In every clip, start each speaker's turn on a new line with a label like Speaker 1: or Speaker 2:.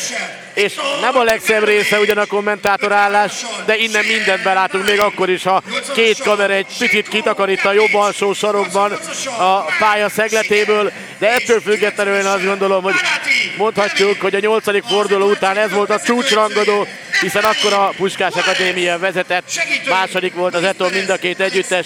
Speaker 1: és nem a legszebb része ugyan a kommentátorállás, de innen mindent belátunk, még akkor is, ha két kamera egy picit kitakarít a jobb alsó sarokban a pálya szegletéből, de ettől függetlenül én azt gondolom, hogy mondhatjuk, hogy a 8. forduló után ez volt a csúcsrangadó, hiszen akkor a Puskás Akadémia vezetett, második volt az Eto, mind a két együttes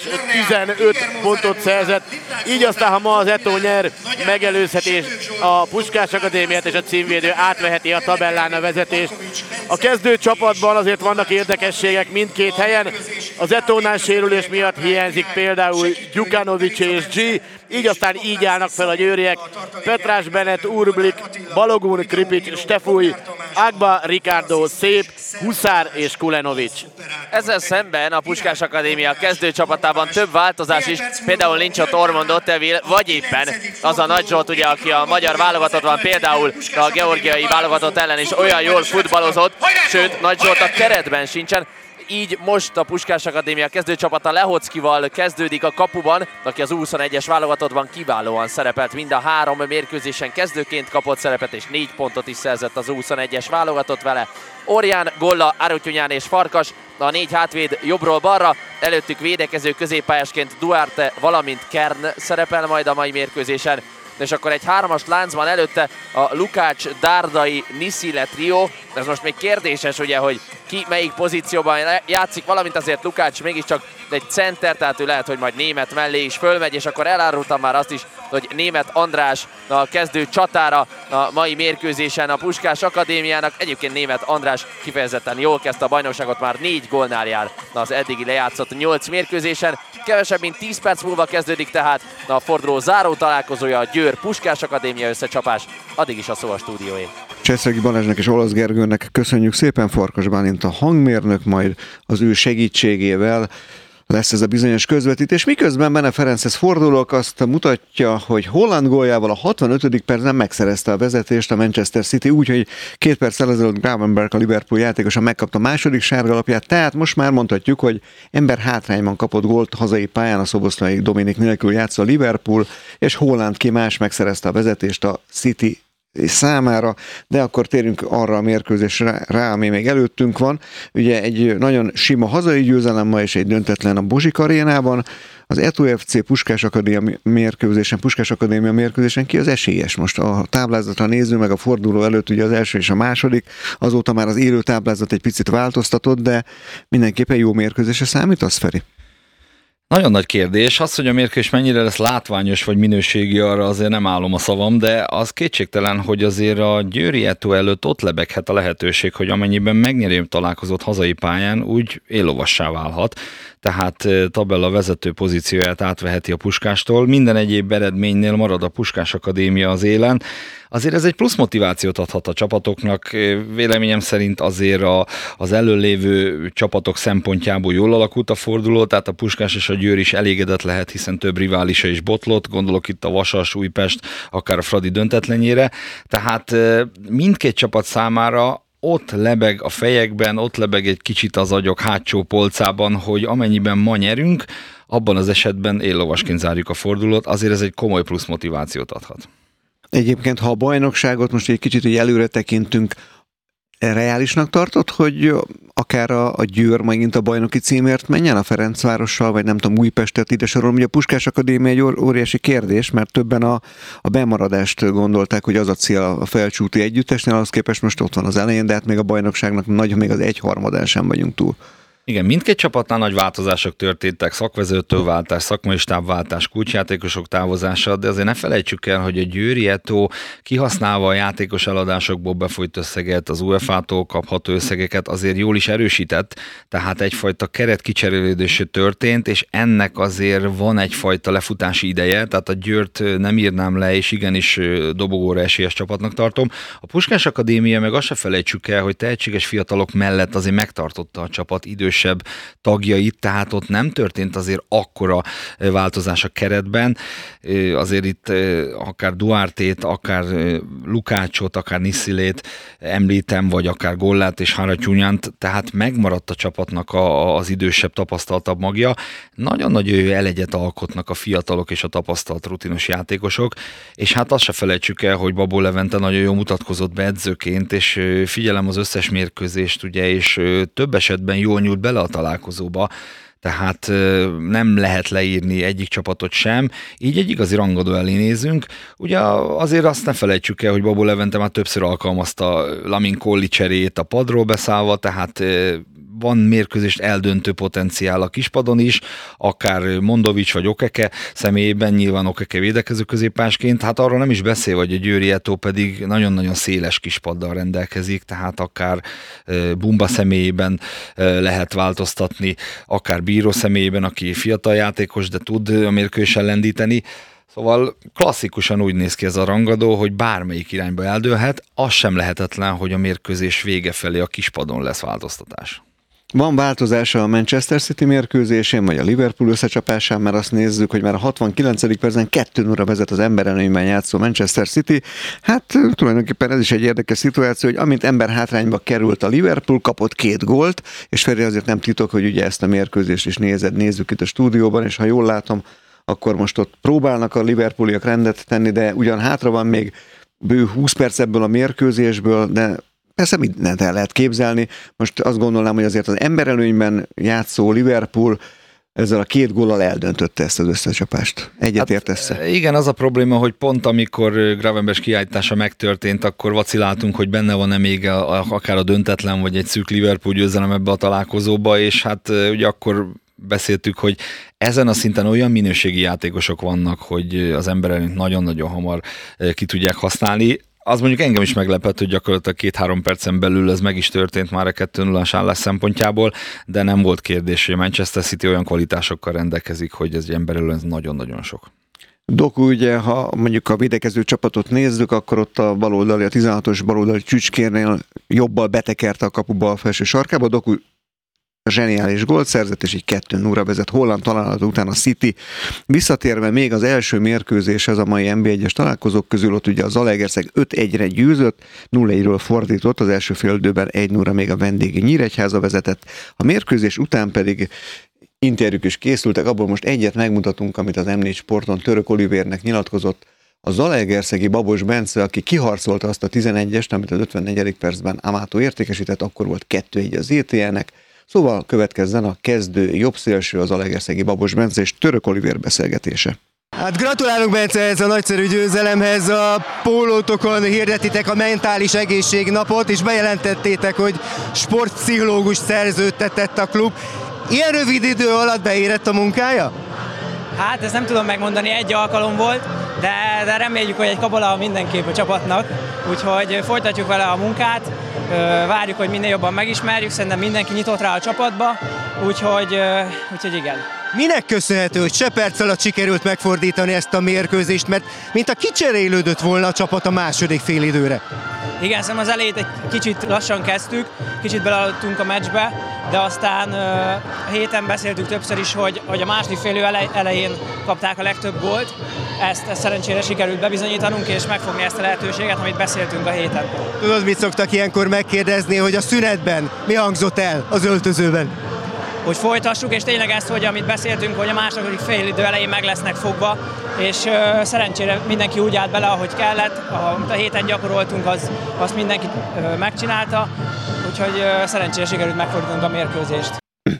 Speaker 1: 15 pontot szerzett, így aztán, ha ma az Eto nyer, megelőzheti a Puskás Akadémiát, és a címvédő átveheti a tabellán a vezetést. A kezdő csapatban azért vannak érdekességek mindkét helyen, az Etónál sérülés miatt hiányzik például Gyukanovics és G, így aztán így állnak fel a győriek: Petrás, Bennett, Urblik, Balogun, Kripic, Stefúj, Agba, Ricardo, Szép, Huszár és Kulenovics.
Speaker 2: Ezzel szemben a Puskás Akadémia kezdőcsapatában több változás is, például nincs ott Ormond Ottevil, vagy éppen az a Nagy Zsolt, ugye, aki a magyar válogatottban például a georgiai válogatott ellen is olyan jól futballozott, sőt, Nagy Zsolt a keretben sincsen. Így most a Puskás Akadémia kezdőcsapata Lehockival kezdődik a kapuban, aki az U21-es válogatottban kiválóan szerepelt, mind a 3 mérkőzésen kezdőként kapott szerepet, és 4 pontot is szerzett az U21-es válogatott vele. Orján, Golla, Arutyunyán és Farkas, a 4 hátvéd jobbról balra, előttük védekező középpályásként Duarte, valamint Kern szerepel majd a mai mérkőzésen. És akkor egy 3-as láncban előtte a Lukács, Dárdai, Niszile trió. Ez most még kérdéses, ugye, hogy ki melyik pozícióban játszik, valamint azért Lukács mégiscsak egy center, tehát ő lehet, hogy majd Németh mellé is fölmegy, és akkor elárultam már azt is, hogy Németh András a kezdő csatára a mai mérkőzésen a Puskás Akadémiának. Egyébként Németh András kifejezetten jól kezdte a bajnokságot, már 4 gólnál jár az eddigi lejátszott 8 mérkőzésen. Kevesebb, mint 10 perc múlva kezdődik tehát a forduló záró találkozója, a Győr Puskás Akadémia összecsapás. Addig is a szó a stúdióé.
Speaker 3: Csesszegi Balázsnak és Olasz Gergőnek köszönjük szépen, Farkas Bálint a hangmérnök, majd az ő segítségével lesz ez a bizonyos közvetítés. Miközben Bene Ferenchez fordulok, azt mutatja, hogy Holland góljával a 65. percben megszerezte a vezetést a Manchester City, úgyhogy 2 perccel ezelőtt Gravenberch, a Liverpool játékosa megkapta a második sárgalapját, tehát most már mondhatjuk, hogy ember hátrányban kapott gólt hazai pályán, a szoboszlai Dominik nélkül játszó a Liverpool, és Holland ki más megszerezte a vezetést a City számára, de akkor térjünk arra a mérkőzésre rá, ami még előttünk van. Ugye egy nagyon sima hazai győzelem ma, és egy döntetlen a Bozsik arénában. Az Eto FC Puskás Akadémia mérkőzésen ki az esélyes? Most a táblázatra nézzük, meg a forduló előtt ugye az első és a második, azóta már az élő táblázat egy picit változtatott, de mindenképpen jó mérkőzésre számítasz, Feri?
Speaker 4: Nagyon nagy kérdés. Az, hogy a mérkőzés mennyire lesz látványos vagy minőségi, arra azért nem állom a szavam, de az kétségtelen, hogy azért a győri Eto előtt ott lebeghet a lehetőség, hogy amennyiben megnyeri találkozott hazai pályán, úgy éllovassá válhat. Tehát tabella vezető pozícióját átveheti a Puskástól. Minden egyéb eredménynél marad a Puskás Akadémia az élen. Azért ez egy plusz motivációt adhat a csapatoknak. Véleményem szerint azért az előlévő csapatok szempontjából jól alakult a forduló, tehát a Puskás és a Győr is elégedett lehet, hiszen több riválisa is botlott, gondolok itt a Vasas, Újpest, akár a Fradi döntetlenjére. Tehát mindkét csapat számára ott lebeg a fejekben, ott lebeg egy kicsit az agyok hátsó polcában, hogy amennyiben ma nyerünk, abban az esetben éllovasként zárjuk a fordulót, azért ez egy komoly plusz motivációt adhat.
Speaker 3: Egyébként, ha a bajnokságot most egy kicsit előre tekintünk, reálisnak tartott, hogy akár a Győr megint a bajnoki címért menjen a Ferencvárossal, vagy nem tudom, Újpestet ide sorolom. Ugye a Puskás Akadémia egy óriási kérdés, mert többen a bemaradást gondolták, hogy az a cél a felcsúti együttesnél, ahhoz képest most ott van az elején, de hát még a bajnokságnak nagyon még az 1/3 sem vagyunk túl.
Speaker 4: Igen, mindkét csapatnál nagy változások történtek, szakvezető váltás, szakmai stábváltás, kulcsjátékosok távozása, de azért ne felejtsük el, hogy a Győri Eto kihasználva a játékos eladásokból befolyt összeget, az UEFA-tól kapható összegeket azért jól is erősített, tehát egyfajta keret kicserélődése történt, és ennek azért van egyfajta lefutási ideje, tehát a Győrt nem írnám le, és igenis dobogóra esélyes csapatnak tartom. A Puskás Akadémia meg azt se felejtsük el, hogy tehetséges fiatalok mellett azért megtartotta a csapat idős idősebb tagjait, tehát ott nem történt azért akkora változás a keretben. Azért itt akár Duartét, akár Lukácsot, akár Niszilét említem, vagy akár Gollát és Haratyunyant, tehát megmaradt a csapatnak az idősebb, tapasztaltabb magja. Nagyon-nagyon jó elegyet alkotnak a fiatalok és a tapasztalt rutinos játékosok, és hát azt se felejtsük el, hogy Babó Levente nagyon jól mutatkozott be edzőként, és figyelem az összes mérkőzést, ugye, és több esetben jól nyúlt bele a találkozóba, tehát nem lehet leírni egyik csapatot sem, így egy igazi rangadó elé nézünk. Ugye azért azt ne felejtsük el, hogy Babó Levente már többször alkalmazta Lamin Colli cserét a padról beszállva, tehát van mérkőzést eldöntő potenciál a kispadon is, akár Mondovics vagy Okeke személyében, nyilván Okeke védekező középpásként, hát arról nem is beszél, hogy a Győri Eto pedig nagyon-nagyon széles kispaddal rendelkezik, tehát akár Bumba személyében lehet változtatni, akár Bíró személyében, aki fiatal játékos, de tud a mérkőzésen lendíteni. Szóval klasszikusan úgy néz ki ez a rangadó, hogy bármelyik irányba eldőlhet, az sem lehetetlen, hogy a mérkőzés vége felé a kispadon lesz változtatás.
Speaker 3: Van változása a Manchester City mérkőzésén, vagy a Liverpool összecsapásán, mert azt nézzük, hogy már a 69. percen 2-0-ra vezet az emberelőnyben játszó Manchester City. Hát tulajdonképpen ez is egy érdekes szituáció, hogy amint emberhátrányba került a Liverpool, kapott 2 gólt, és Feri, azért nem titok, hogy ugye ezt a mérkőzést is nézzük itt a stúdióban, és ha jól látom, akkor most ott próbálnak a Liverpooliak rendet tenni, de ugyan hátra van még bő 20 perc ebből a mérkőzésből, de persze mindent el lehet képzelni. Most azt gondolnám, hogy azért az emberelőnyben játszó Liverpool ezzel a 2 góllal eldöntötte ezt az összecsapást. Egyetértesz?
Speaker 4: Hát, igen, az a probléma, hogy pont amikor Gravenberch kiállítása megtörtént, akkor vaciláltunk, hogy benne van-e még akár a döntetlen, vagy egy szűk Liverpool győzelem ebbe a találkozóba, és hát ugye akkor beszéltük, hogy ezen a szinten olyan minőségi játékosok vannak, hogy az emberelőnyt nagyon-nagyon hamar ki tudják használni. Az mondjuk engem is meglepett, hogy gyakorlatilag 2-3 percen belül ez meg is történt már a 2-0-as állás szempontjából, de nem volt kérdés, hogy a Manchester City olyan kvalitásokkal rendelkezik, hogy ez egy emberelőny nagyon-nagyon sok.
Speaker 3: Doku, ugye, ha mondjuk a védekező csapatot nézzük, akkor ott a baloldali, a 16-os baloldali csücskérnél jobbal betekerte a kapuba a felső sarkába. Doku zseniális gólt szerzett, és így 2-0-ra vezet Holland találat után a City. Visszatérve még az első mérkőzéshez a mai NB1-es találkozók közül, ott ugye a Zalaegerszeg 5-1-re győzött, 0-1-ről fordított, az első fél időben 1-0-ra még a vendégi Nyíregyháza vezetett. A mérkőzés után pedig interjúk is készültek, abból most egyet megmutatunk, amit az M4 Sporton Török Olivérnek nyilatkozott a zalaegerszegi Babos Bence, aki kiharcolta azt a 11-est, amit az 54. percben Amato értékesített, akkor volt 2-1 az ETL-nek. Szóval következzen a kezdő jobbszélső, az zalaegerszegi Babos Bence és Török Olivér beszélgetése.
Speaker 5: Hát gratulálunk, Bence, ez a nagyszerű győzelemhez. A pólótokon hirdetitek a mentális egészségnapot, és bejelentettétek, hogy sportpszichológus szerződtetett a klub. Ilyen rövid idő alatt beérett a munkája?
Speaker 6: Hát ezt nem tudom megmondani, 1 alkalom volt, de reméljük, hogy egy kabola mindenképp a csapatnak, úgyhogy folytatjuk vele a munkát, várjuk, hogy minél jobban megismerjük, szerintem mindenki nyitott rá a csapatba, úgyhogy igen.
Speaker 5: Minek köszönhető, hogy se perc alatt sikerült megfordítani ezt a mérkőzést, mert mint a kicserélődött volna a csapat a második félidőre?
Speaker 6: Igen, szerintem az elejét egy kicsit lassan kezdtük, kicsit beleadtunk a meccsbe, de aztán a héten beszéltük többször is, hogy a második félidő elején kapták a legtöbb gólt. Ezt szerencsére sikerült bebizonyítanunk, és megfogni ezt a lehetőséget, amit beszéltünk a héten.
Speaker 5: Tudod, mit szoktak ilyenkor megkérdezni, hogy a szünetben mi hangzott el az öltözőben?
Speaker 6: Hogy folytassuk, és tényleg ezt, hogy amit beszéltünk, hogy a második félidő elején meg lesznek fogva, és szerencsére mindenki úgy állt bele, ahogy kellett, amit a héten gyakoroltunk, azt mindenki megcsinálta, úgyhogy szerencsére sikerült megfordítanunk a mérkőzést.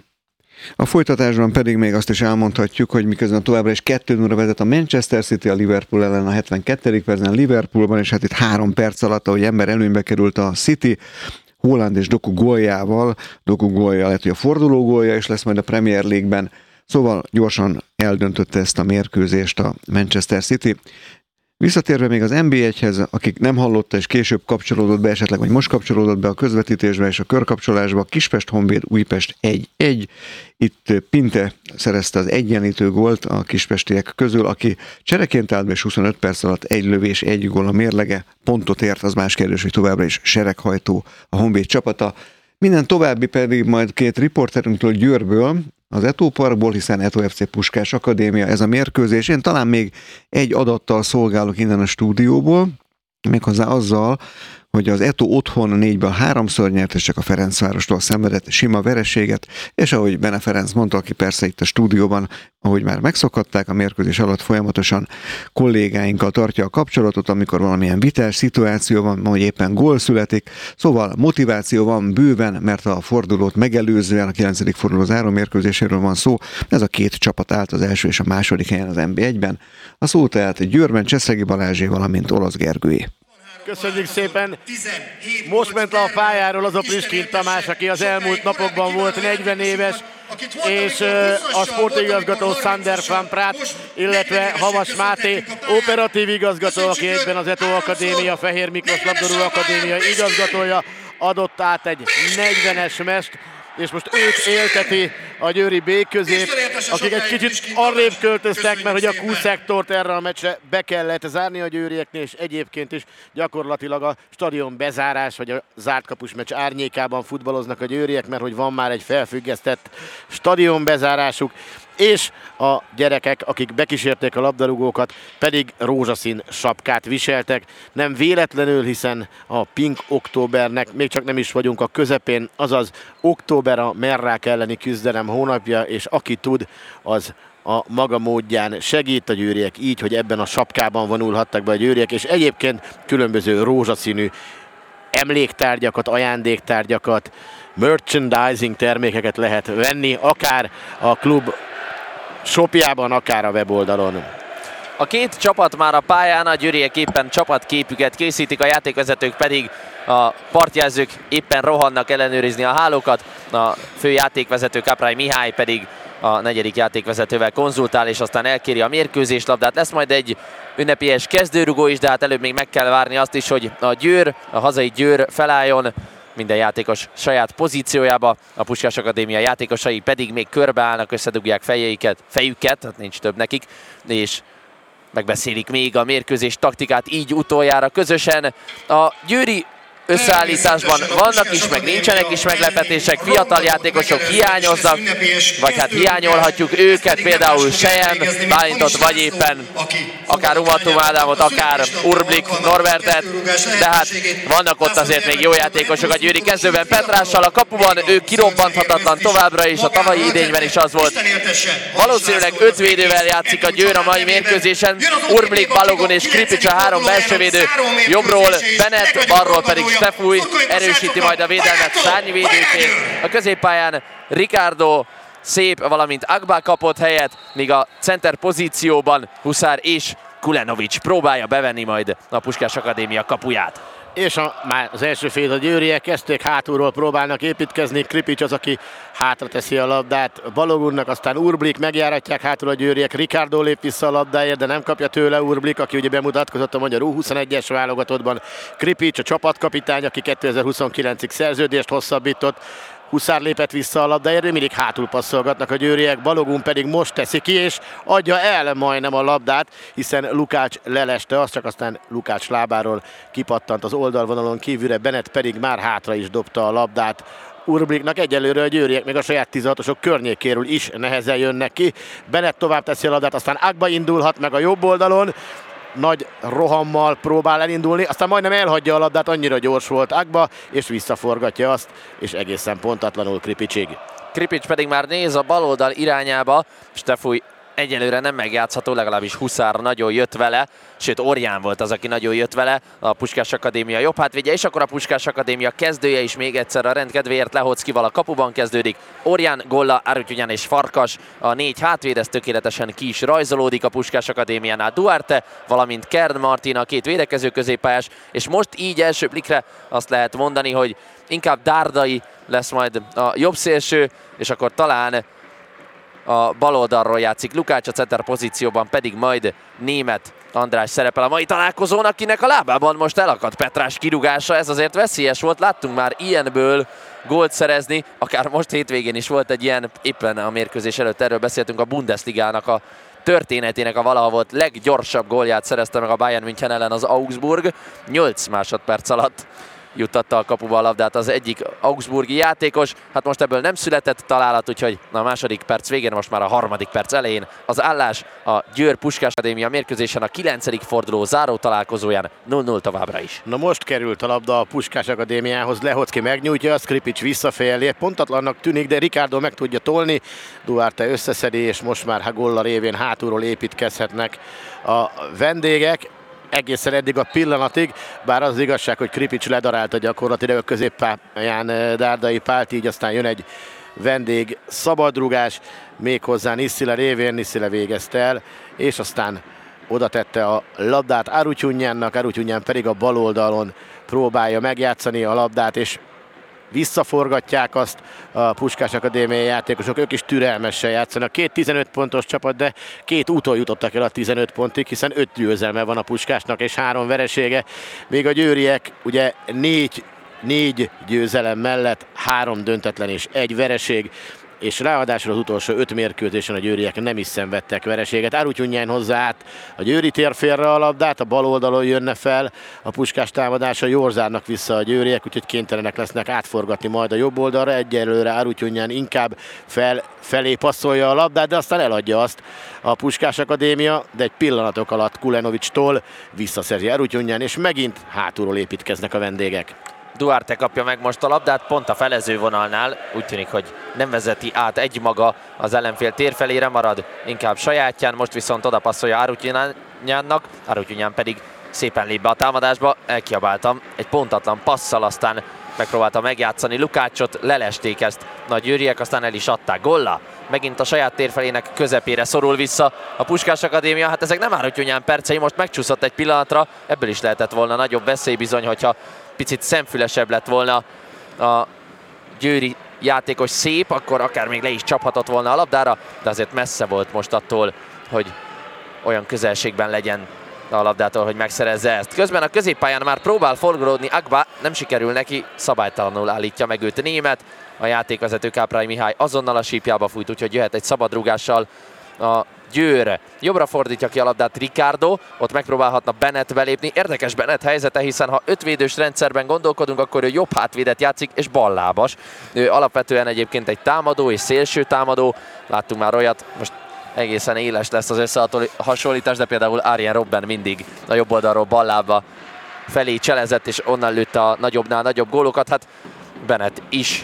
Speaker 3: A folytatásban pedig még azt is elmondhatjuk, hogy miközben továbbra is 2-0-ra vezet a Manchester City a Liverpool ellen a 72. percben Liverpoolban, és hát itt 3 perc alatt, ahogy ember előnybe került a City, Haaland és Doku góljával, Doku gólja lehet, hogy a forduló gólja is lesz majd a Premier League-ben, szóval gyorsan eldöntötte ezt a mérkőzést a Manchester City. Visszatérve még az NB1-hez, akik nem hallotta és később kapcsolódott be esetleg, vagy most kapcsolódott be a közvetítésbe és a körkapcsolásba, Kispest Honvéd Újpest 1-1. Itt Pinte szerezte az egyenlítő gólt a kispestiek közül, aki csereként állt be, és 25 perc alatt 1 lövés, 1 gól a mérlege. Pontot ért, az más kérdés, hogy továbbra is sereghajtó a Honvéd csapata. Minden további pedig majd két riporterünktől Győrből, az Eto Parkból, hiszen Eto FC Puskás Akadémia ez a mérkőzés. Én talán még egy adattal szolgálok innen a stúdióból, méghozzá azzal, hogy az Eto otthon 4-ből 3-szor nyert, és csak a Ferencvárostól szenvedett sima vereséget, és ahogy Bene Ferenc mondta, aki persze itt a stúdióban, ahogy már megszokhatták, a mérkőzés alatt folyamatosan kollégáinkkal tartja a kapcsolatot, amikor valamilyen vitás szituáció van, vagy éppen gól születik, szóval motiváció van bőven, mert a fordulót megelőzően, a 9. forduló záró mérkőzéséről van szó, ez a két csapat állt az első és a második helyen az NB1-ben, a szó tehát Győrben Cseszegi Balázsé, valamint Olasz Gergőé.
Speaker 1: Köszönjük szépen! Most ment le a pályáról az a Priskin Tamás, aki az elmúlt napokban volt 40 éves, és a sportigazgató Sander van Praat, illetve Havas Máté, operatív igazgató, aki egyben az Eto Akadémia, Fehér Miklós Labdarúgó Akadémia igazgatója, adott át egy 40-es mest, és most őt élteti a győri B-közép, akik egy kicsit arrébb költöztek, mert hogy a Q-szektort erre a meccsre be kellett zárni a győrieknél, és egyébként is gyakorlatilag a stadion bezárás, vagy a zártkapus meccs árnyékában futballoznak a győriek, mert hogy van már egy felfüggesztett stadion bezárásuk, és a gyerekek, akik bekísérték a labdarúgókat, pedig rózsaszín sapkát viseltek. Nem véletlenül, hiszen a Pink Októbernek még csak nem is vagyunk a közepén, azaz október a merrák elleni küzdelem hónapja, és aki tud, az a maga módján segít a győriek így, hogy ebben a sapkában vonulhattak be a győriek, és egyébként különböző rózsaszínű emléktárgyakat, ajándéktárgyakat, merchandising termékeket lehet venni, akár a klub shopjában, akár a weboldalon.
Speaker 2: A két csapat már a pályán, a győriek éppen csapatképüket készítik, a játékvezetők pedig, a partjelzők éppen rohannak ellenőrizni a hálókat, a fő játékvezető Kaprály Mihály pedig a negyedik játékvezetővel konzultál, és aztán elkéri a mérkőzéslabdát. Lesz majd egy ünnepélyes kezdőrugó is, de hát előbb még meg kell várni azt is, hogy a Győr, a hazai Győr felálljon, minden játékos saját pozíciójába, a Puskás Akadémia játékosai pedig még körbeállnak, összedugják fejüket, hát nincs több nekik, és megbeszélik még a mérkőzés taktikát, így utoljára közösen. A győri összeállításban vannak is, meg nincsenek is meglepetések, fiatal játékosok hiányoznak, vagy hát hiányolhatjuk őket, például Sejem, Bálintot, vagy éppen akár Umatum Ádámot, akár Urblik Norbertet, de hát vannak ott azért még jó játékosok a győri kezdőben. Petrással a kapuban, ő kirobbanthatatlan továbbra is, a tavalyi idényben is az volt. Valószínűleg 5 védővel játszik a Győr a mai mérkőzésen, Urblik, Balogun és Kripics a 3 belsővédő, jobbról Bennett, balról pedig Stefúj erősíti majd a védelmet szárnyvédőként. A középpályán Ricardo Szép, valamint Agba kapott helyet, míg a center pozícióban Huszár és Kulenovics próbálja bevenni majd a Puskás Akadémia kapuját.
Speaker 1: És már az első fél a győriek kezdték, hátulról próbálnak építkezni, Kripics az, aki hátra teszi a labdát Balogunnak, aztán Urblik, megjáratják hátul a győriek, Ricardo lép vissza a labdáért, de nem kapja tőle Urblik, aki ugye bemutatkozott a magyar U21-es válogatottban. Kripics a csapatkapitány, aki 2029-ig szerződést hosszabbított, Huszár lépett vissza a labdáért, mindig hátul passzolgatnak a győriek, Balogun pedig most teszi ki, és adja el majdnem a labdát, hiszen Lukács leleste azt, csak aztán Lukács lábáról kipattant az oldalvonalon kívülre, Bennett pedig már hátra is dobta a labdát. Urbliknak egyelőre a győriek még a saját 16-osok környékéről is nehezen jönnek ki. Bennett tovább teszi a labdát, aztán Agba indulhat meg a jobb oldalon, nagy rohammal próbál elindulni, aztán majdnem elhagyja a labdát, annyira gyors volt Agba, és visszaforgatja azt, és egészen pontatlanul Kripicsig.
Speaker 2: Kripics pedig már néz a baloldal irányába, Stefúj egyelőre nem megjátszható, legalábbis Huszár nagyon jött vele, sőt Orján volt az, aki nagyon jött vele, a Puskás Akadémia jobb hátvédje, és akkor a Puskás Akadémia kezdője is még egyszer a rendkedvéért Lehockival a kapuban kezdődik. Orján, Golla, Arutyunyán és Farkas, a 4 hátvéd, ez tökéletesen ki is rajzolódik a Puskás Akadémiánál. Duarte, valamint Kern Martin, a 2 védekező középpályás, és most így első blikre azt lehet mondani, hogy inkább Dárdai lesz majd a jobb szélső, és akkor talán a bal oldalról játszik Lukács, a center pozícióban pedig majd Németh András szerepel a mai találkozón, akinek a lábában most elakadt Petrás kirúgása, ez azért veszélyes volt, láttunk már ilyenből gólt szerezni, akár most hétvégén is volt egy ilyen, éppen a mérkőzés előtt erről beszéltünk, a Bundesligának a történetének a valaha volt leggyorsabb gólját szerezte meg a Bayern München ellen az Augsburg, 8 másodperc alatt juttatta a kapuba a labdát az egyik augsburgi játékos. Hát most ebből nem született találat, úgyhogy a második perc végén, most már a harmadik perc elején az állás a Győr Puskás Akadémia mérkőzésen a 9. forduló záró találkozóján 0-0 továbbra is.
Speaker 1: Na most került a labda a Puskás Akadémiához, Lehocki megnyújtja, Skripic visszafejeli, pontatlannak tűnik, de Ricardo meg tudja tolni, Duarte összeszedi, és most már Hagolla révén hátulról építkezhetnek a vendégek. Egészen eddig a pillanatig, bár az igazság, hogy Kripic ledarálta gyakorlatilag a középpályán Dárdai Pált, így aztán jön egy vendég szabadrugás, méghozzá Nisszile révén, Nisszile végezte el, és aztán oda tette a labdát Arutyunjánnak, Arutyunján pedig a bal oldalon próbálja megjátszani a labdát, és visszaforgatják azt a Puskás Akadémiai játékosok, ők is türelmesen játszanak. 2 15 pontos csapat, de 2 úton jutottak el a 15 pontig, hiszen 5 győzelme van a Puskásnak és 3 veresége. Még a győriek ugye 4 győzelem mellett 3 döntetlen és 1 vereség, és ráadásul az utolsó 5 mérkőzésen a győriek nem is szenvedtek vereséget. Arutyunján hozzá át a győri térfélre a labdát, a bal oldalon jönne fel a Puskás támadása, jól zárnak vissza a győriek, úgyhogy kénytelenek lesznek átforgatni majd a jobb oldalra. Egyelőre Arutyunján inkább felé passzolja a labdát, de aztán eladja azt a Puskás Akadémia, de egy pillanatok alatt Kulenovics-tól visszaszerzi Arutyunján, és megint hátulról építkeznek a vendégek.
Speaker 2: Duarte kapja meg most a labdát, pont a felezővonalnál, úgy tűnik, hogy nem vezeti át egymaga az ellenfél térfelére, marad inkább sajátján, most viszont oda passzolja Arutyunjánnak, Arutyunján pedig szépen lép be a támadásba, elkiabáltam, egy pontatlan passzal, aztán megpróbálta megjátszani Lukácsot, lelesték ezt a győriek, aztán el is adták. Golla megint a saját térfelének közepére szorul vissza a Puskás Akadémia, hát ezek nem Arutyunján percei, most megcsúszott egy pillanatra, ebből is lehetett volna nagyobb veszély bizony, hogyha picit szemfülesebb lett volna a győri játékos szép, akkor akár még le is csaphatott volna a labdára, de azért messze volt most attól, hogy olyan közelségben legyen a labdától, hogy megszerezze ezt. Közben a középpályán már próbál forgolódni Agba, nem sikerül neki, szabálytalanul állítja meg őt Német. A játékvezető Káprály Mihály azonnal a sípjába fújt, úgyhogy jöhet egy szabadrúgással a Győr. Jobbra fordítja ki a labdát Ricardo, ott megpróbálhatna Bennett belépni. Érdekes Bennett helyzete, hiszen ha 5 védős rendszerben gondolkodunk, akkor ő jobb hátvédet játszik és ballábas. Ő alapvetően egyébként egy támadó és szélső támadó. Láttunk már olyat, most egészen éles lesz az összehasonlítás, de például Arjen Robben mindig a jobb oldalról ballába felé cselezett, és onnan lőtte a nagyobbnál nagyobb gólokat. Hát Bennett is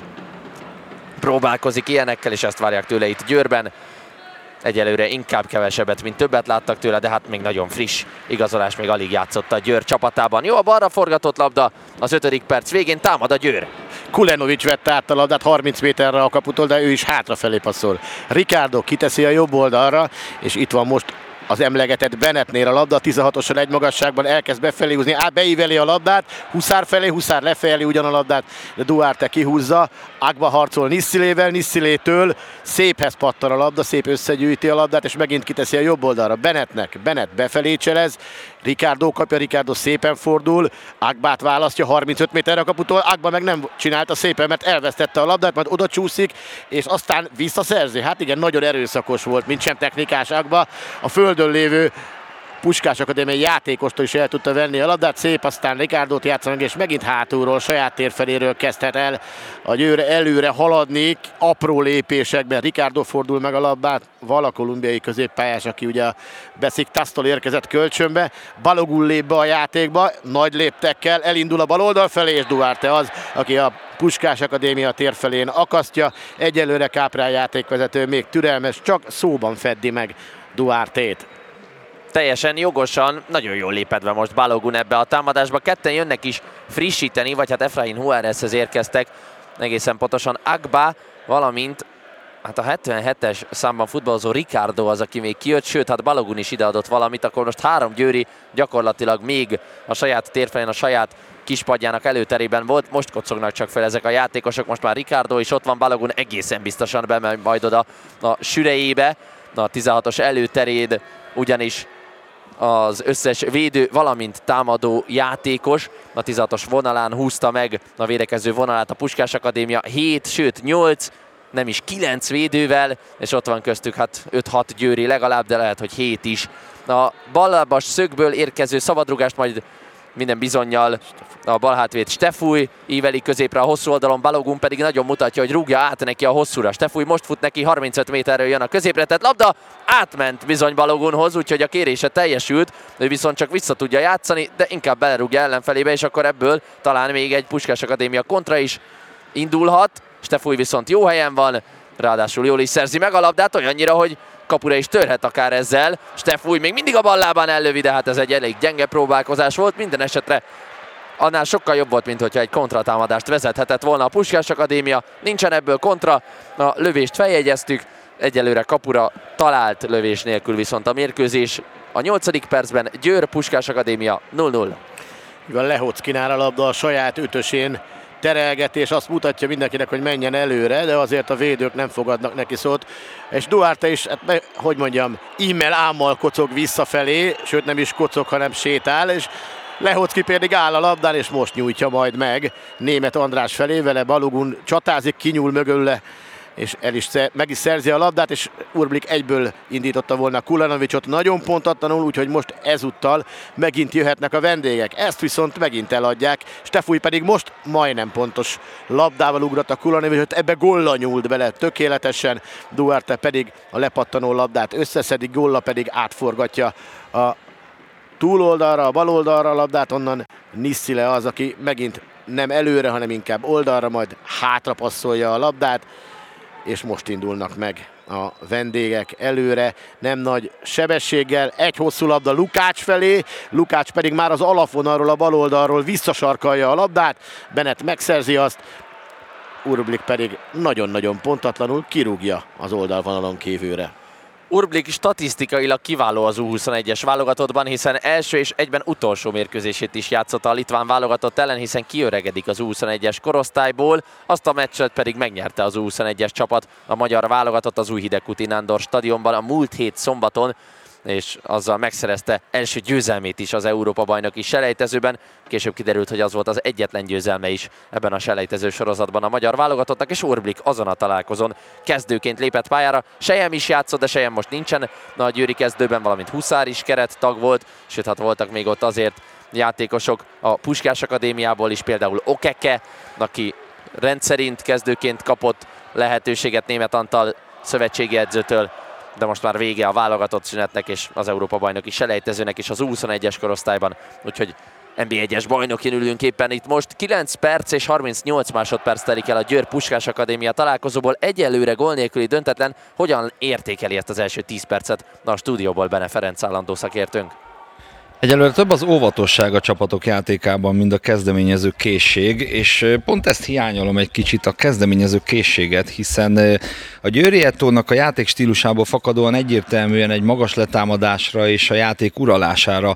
Speaker 2: próbálkozik ilyenekkel, és ezt várják tőle itt Győrben. Egyelőre inkább kevesebbet, mint többet láttak tőle, de hát még nagyon friss igazolás, még alig játszott a Győr csapatában. Jó a balra forgatott labda, az 5. perc végén támad a Győr.
Speaker 1: Kulenovics vette át a labdát 30 méterre a kaputól, de ő is hátrafelé passzol. Ricardo kiteszi a jobb oldalra, és itt van most az emlegetett Bennettnél a labda, 16-osan egy magasságban elkezd befelé húzni, beíveli a labdát, Huszár felé, Huszár lefelé ugyan a labdát, de Duarte kihúzza, Agba harcol Nissilével, Nissilétől széphez pattan a labda, szép összegyűjti a labdát, és megint kiteszi a jobb oldalra Bennettnek, Bennett befelé cselez, Ricardo kapja, Ricardo szépen fordul, Agbát választja 35 méterre a kaputól, Agba meg nem csinálta szépen, mert elvesztette a labdát, majd oda csúszik, és aztán visszaszerzi. Hát igen, nagyon erőszakos volt, mint sem technikás Agba. A földön lévő Puskás Akadémiai játékostól is el tudta venni a labdát, szép, aztán Ricardo-t játszanak, és megint hátulról, saját térfeléről kezdhet el a Győr előre haladni, apró lépésekben. Ricardo fordul meg a labdát, vala kolumbiai középpályás, aki ugye a Besiktassztól érkezett kölcsönbe, Balogun lép be a játékba, nagy léptekkel elindul a bal oldal felé, és Duarte az, aki a Puskás Akadémia térfelén akasztja. Egyelőre Káprály játékvezető még türelmes, csak szóban feddi meg Duartét.
Speaker 2: Teljesen jogosan, nagyon jól lépedve most Balogun ebbe a támadásba. Ketten jönnek is frissíteni, vagy hát Efrain Juárezhez érkeztek, egészen pontosan Agba, valamint hát a 77-es számban futballozó Ricardo az, aki még kijött, sőt, hát Balogun is ideadott valamit, akkor most 3 győri gyakorlatilag még a saját térfelén, a saját kispadjának előterében volt, most kocognak csak fel ezek a játékosok, most már Ricardo is ott van, Balogun egészen biztosan bemegy majd oda a sürejébe, a 16-os előteréd, ugyanis az összes védő, valamint támadó játékos a 16-os vonalán húzta meg a védekező vonalát a Puskás Akadémia 7, sőt 8, nem is 9 védővel, és ott van köztük hát 5-6 győri legalább, de lehet, hogy 7 is. A ballábas szögből érkező szabadrugást majd minden bizonnyal a balhátvéd Stefúj íveli középre a hosszú oldalon, Balogun pedig nagyon mutatja, hogy rúgja át neki a hosszúra. Stefúj most fut neki, 35 méterről jön a középre, tehát labda átment bizony Balogunhoz, úgyhogy a kérése teljesült, ő viszont csak vissza tudja játszani, de inkább belerúgja ellenfelébe, és akkor ebből talán még egy Puskás Akadémia kontra is indulhat. Stefúj viszont jó helyen van, ráadásul jól is szerzi meg a labdát, olyannyira, hogy kapura is törhet akár ezzel. Stefúj még mindig a bal lábán ellövi, de hát ez egy elég gyenge próbálkozás volt. Minden esetre annál sokkal jobb volt, mint hogyha egy kontratámadást vezethetett volna a Puskás Akadémia. Nincsen ebből kontra, a lövést feljegyeztük, egyelőre kapura talált lövés nélkül viszont a mérkőzés. A 8. percben Győr Puskás Akadémia 0-0.
Speaker 1: Lehockinál a labda a saját ötösén, terelgetés azt mutatja mindenkinek, hogy menjen előre, de azért a védők nem fogadnak neki szót. És Duarte is, hát, hogy mondjam, immel ámmal kocog visszafelé, sőt nem is kocog, hanem sétál, és Lehocki pedig áll a labdán, és most nyújtja majd meg Németh András felé, vele Balogun csatázik, kinyúl mögölle, és meg is szerzi a labdát, és Urblik egyből indította volna Kulanovicsot nagyon pontatlanul, úgyhogy most ezúttal megint jöhetnek a vendégek. Ezt viszont megint eladják, Stefúj pedig most majdnem pontos labdával ugrott a Kulanovicsot, ebbe Golla nyúlt bele tökéletesen, Duarte pedig a lepattanó labdát összeszedik, Golla pedig átforgatja a túloldalra, a baloldalra a labdát, onnan Nisszile az, aki megint nem előre, hanem inkább oldalra, majd hátra passzolja a labdát, és most indulnak meg a vendégek előre, nem nagy sebességgel, egy hosszú labda Lukács felé, Lukács pedig már az alapvonalról, a baloldalról visszasarkalja a labdát, Bennett megszerzi azt, Urblik pedig nagyon-nagyon pontatlanul kirúgja az oldalvonalon kívülre.
Speaker 2: Urblik statisztikailag kiváló az U21-es válogatottban, hiszen első és egyben utolsó mérkőzését is játszotta a litván válogatott ellen, hiszen kiöregedik az U21-es korosztályból, azt a meccset pedig megnyerte az U21-es csapat, a magyar válogatott az Újhidegkúti Nándor stadionban a múlt hét szombaton, és azzal megszerezte első győzelmét is az Európa-bajnoki selejtezőben. Később kiderült, hogy az volt az egyetlen győzelme is ebben a selejtező sorozatban a magyar válogatottnak, és Urblik azon a találkozón kezdőként lépett pályára. Sejem is játszott, de Sejem most nincsen a győri kezdőben, valamint Huszár is kerettag volt, sőt hát voltak még ott azért játékosok a Puskás Akadémiából is, például Okeke, aki rendszerint kezdőként kapott lehetőséget Németh Antal szövetségi edzőtől, de most már vége a válogatott szünetnek és az Európa-bajnoki selejtezőnek is az U21-es korosztályban, úgyhogy NB1-es bajnokin ülünk éppen itt most. 9 perc és 38 másodperc telik el a Győr Puskás Akadémia találkozóból, egyelőre gól nélküli döntetlen. Hogyan értékeli ezt az első 10 percet? Na, a stúdióból Bene Ferenc állandó szakértőnk.
Speaker 4: Egyelőre több az óvatosság a csapatok játékában, mint a kezdeményező készség, és pont ezt hiányolom egy kicsit, a kezdeményező készséget, hiszen a Győri Ettónak a játék stílusából fakadóan egyértelműen egy magas letámadásra és a játék uralására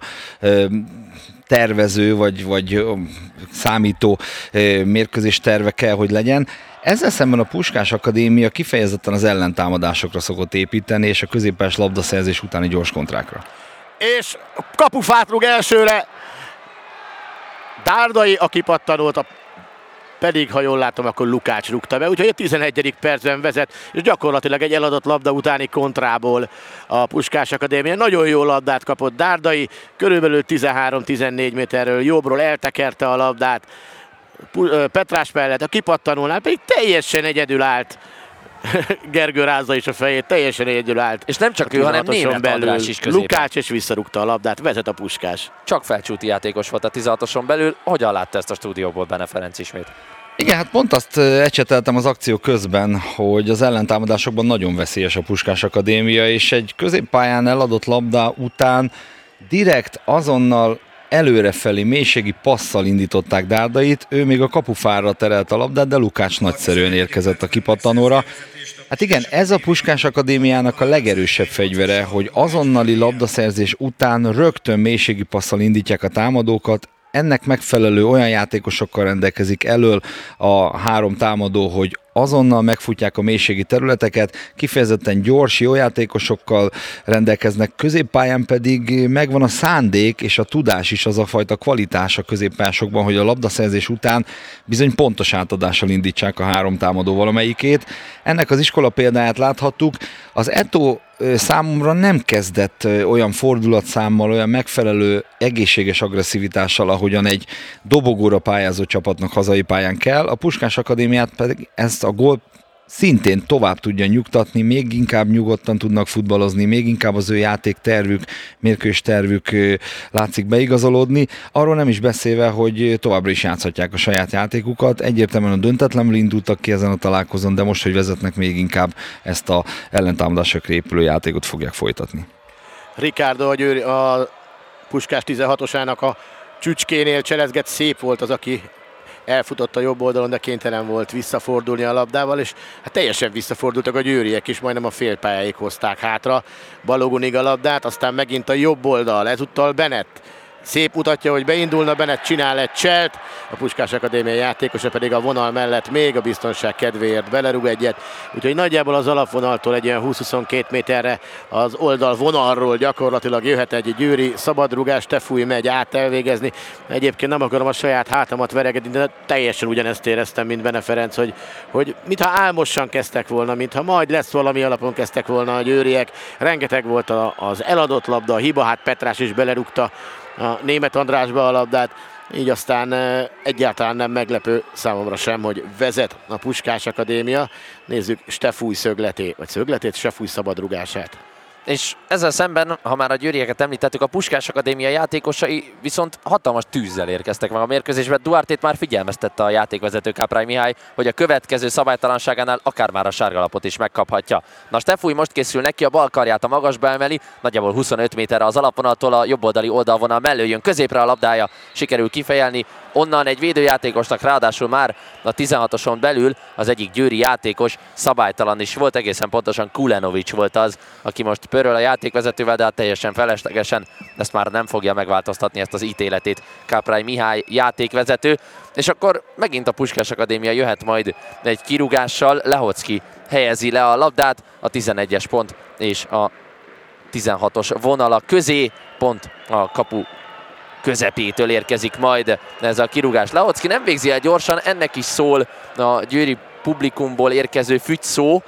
Speaker 4: tervező vagy számító mérkőzés terve kell, hogy legyen. Ezzel szemben a Puskás Akadémia kifejezetten az ellentámadásokra szokott építeni, és a középpályás labdaszerzés utáni gyors kontrákra.
Speaker 1: És kapufát rúg elsőre Dárdai, a kipattanót, pedig, ha jól látom, akkor Lukács rúgta be, úgyhogy a 11. percben vezet, és gyakorlatilag egy eladott labda utáni kontrából a Puskás Akadémia. Nagyon jó labdát kapott Dárdai, körülbelül 13-14 méterről jobbról eltekerte a labdát Petrás mellett, a kipattanónál pedig teljesen egyedül állt. Gergő rázza is a fejét, teljesen egyedül állt.
Speaker 2: És nem csak ő, hanem Németh András is középen.
Speaker 1: Lukács, és visszarúgta a labdát, vezet a Puskás.
Speaker 2: Csak felcsúti játékos volt a 16-oson belül. Hogyan látta ezt a stúdióból Bene Ferenc ismét?
Speaker 4: Igen, hát pont azt ecseteltem az akció közben, hogy az ellentámadásokban nagyon veszélyes a Puskás Akadémia, és egy középpályán eladott labda után direkt azonnal előrefelé mélységi passzal indították Dárdait, ő még a kapufára terelt a labdát, de Lukács nagyszerűen érkezett a kipattanóra. Hát igen, ez a Puskás Akadémiának a legerősebb fegyvere, hogy azonnali labdaszerzés után rögtön mélységi passzal indítják a támadókat, ennek megfelelő olyan játékosokkal rendelkezik elől a három támadó, hogy azonnal megfutják a mélységi területeket, kifejezetten gyors, jó játékosokkal rendelkeznek, középpályán pedig megvan a szándék és a tudás is, az a fajta kvalitás a középpályásokban, hogy a labdaszerzés után bizony pontos átadással indítsák a három támadó valamelyikét. Ennek az iskola példáját láthattuk. Az Etó számomra nem kezdett olyan fordulatszámmal, olyan megfelelő egészséges agresszivitással, ahogyan egy dobogóra pályázó csapatnak hazai pályán kell. A Puskás Akadémiát pedig ezt a gólt szintén tovább tudja nyugtatni, még inkább nyugodtan tudnak futballozni, még inkább az ő játéktervük, mérkőzés tervük látszik beigazolódni. Arról nem is beszélve, hogy továbbra is játszhatják a saját játékukat. Egyértelműen a döntetlenül indultak ki ezen a találkozón, de most, hogy vezetnek, még inkább ezt a ellentámadásokra épülő játékot fogják folytatni.
Speaker 1: Ricardo a Puskás 16-osának a csücskénél cselezget, szép volt az, aki elfutott a jobb oldalon, de kénytelen volt visszafordulni a labdával, és hát teljesen visszafordultak a győriek is, majdnem a félpályáig hozták hátra Balogunig a labdát, aztán megint a jobb oldal, ezúttal Bennett. Szép mutatja, hogy beindulna, Bennett csinál egy cselt, a Puskás Akadémia játékosa pedig a vonal mellett még a biztonság kedvéért belerúg egyet, úgyhogy nagyjából az alapvonaltól egy olyan 20-22 méterre az oldal vonalról gyakorlatilag jöhet egy győri szabadrugás, Tefúj megy át elvégezni. Egyébként nem akarom a saját hátamat veregedni, de teljesen ugyanezt éreztem, mint Bene Ferenc, hogy mintha álmosan kezdtek volna, mintha majd lesz valami alapon kezdtek volna a győriek. Rengeteg volt az eladott labda, a hiba, hát Petrás is belerúgta a Németh Andrásba a labdát, így aztán egyáltalán nem meglepő számomra sem, hogy vezet a Puskás Akadémia. Nézzük Stefúj szögletét, Stefúj szabadrugását.
Speaker 2: És ezzel szemben, ha már a győrieket említettük, a Puskás Akadémia játékosai viszont hatalmas tűzzel érkeztek meg a mérkőzésbe. Duartét már figyelmeztette a játékvezető Káprály Mihály, hogy a következő szabálytalanságánál akár már a sárgalapot is megkaphatja. Na, Stefúj most készül neki, a bal karját a magasba emeli, nagyjából 25 méterre az alapvonaltól, a jobboldali oldalvonal mellől jön középre a labdája, sikerül kifejelni. Onnan egy védőjátékosnak, ráadásul már a 16-oson belül az egyik győri játékos szabálytalan is volt, egészen pontosan Kulenovics volt az, aki most pöröl a játékvezetővel, de hát teljesen feleslegesen, ezt már nem fogja megváltoztatni, ezt az ítéletét Káprály Mihály játékvezető. És akkor megint a Puskás Akadémia jöhet majd egy kirúgással, Lehocki helyezi le a labdát a 11-es pont és a 16-os vonala közé, pont a kapu közepétől érkezik majd ez a kirúgás. Lehocki nem végzi el gyorsan, ennek is szól a győri publikumból érkező fügyszó,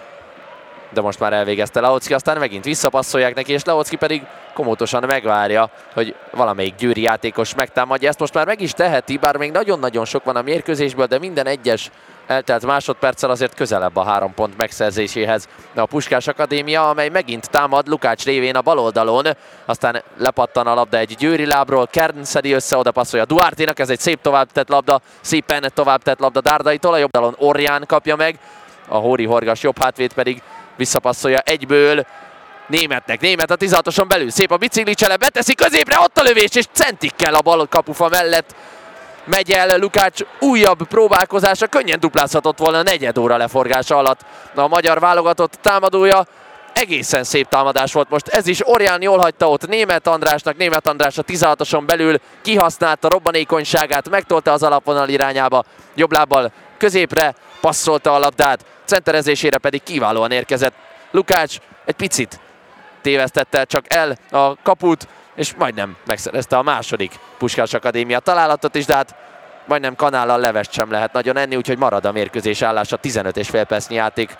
Speaker 2: de most már elvégezte Lehocki, aztán megint visszapasszolják neki, és Lehocki pedig komótosan megvárja, hogy valamelyik győri játékos megtámadja. Ezt most már meg is teheti, bár még nagyon-nagyon sok van a mérkőzésből, de minden egyes eltelt másodperccel azért közelebb a 3 pont megszerzéséhez a Puskás Akadémia, amely megint támad Lukács révén a bal oldalon, aztán lepattan a labda egy győri lábról, Kern szedi össze, oda passzolja Duarténak, ez egy szép továbbtett labda, szépen továbbtett labda Dárdaitól, a jobb oldalon Orján kapja meg, a Hóri Horgas jobb hátvéd pedig visszapasszolja egyből Németnek. Németh a 16-oson belül, szép a biciklicsele, beteszi középre, ott a lövés, és centikkel a bal kapufa mellett megy el Lukács újabb próbálkozása, könnyen duplázhatott volna a negyed óra leforgása alatt a magyar válogatott támadója. Egészen szép támadás volt most, ez is Orján jól hagyta ott Németh Andrásnak, Németh András a 16-oson belül kihasználta robbanékonyságát, megtolta az alapvonal irányába, jobb lábbal középre passzolta a labdát, centerezésére pedig kiválóan érkezett Lukács, egy picit tévesztette csak el a kaput, és majdnem megszerezte a második Puskás Akadémia találatot is, de hát majdnem kanállal levest sem lehet nagyon enni, úgyhogy marad a mérkőzés állása 15,5 percnyi játék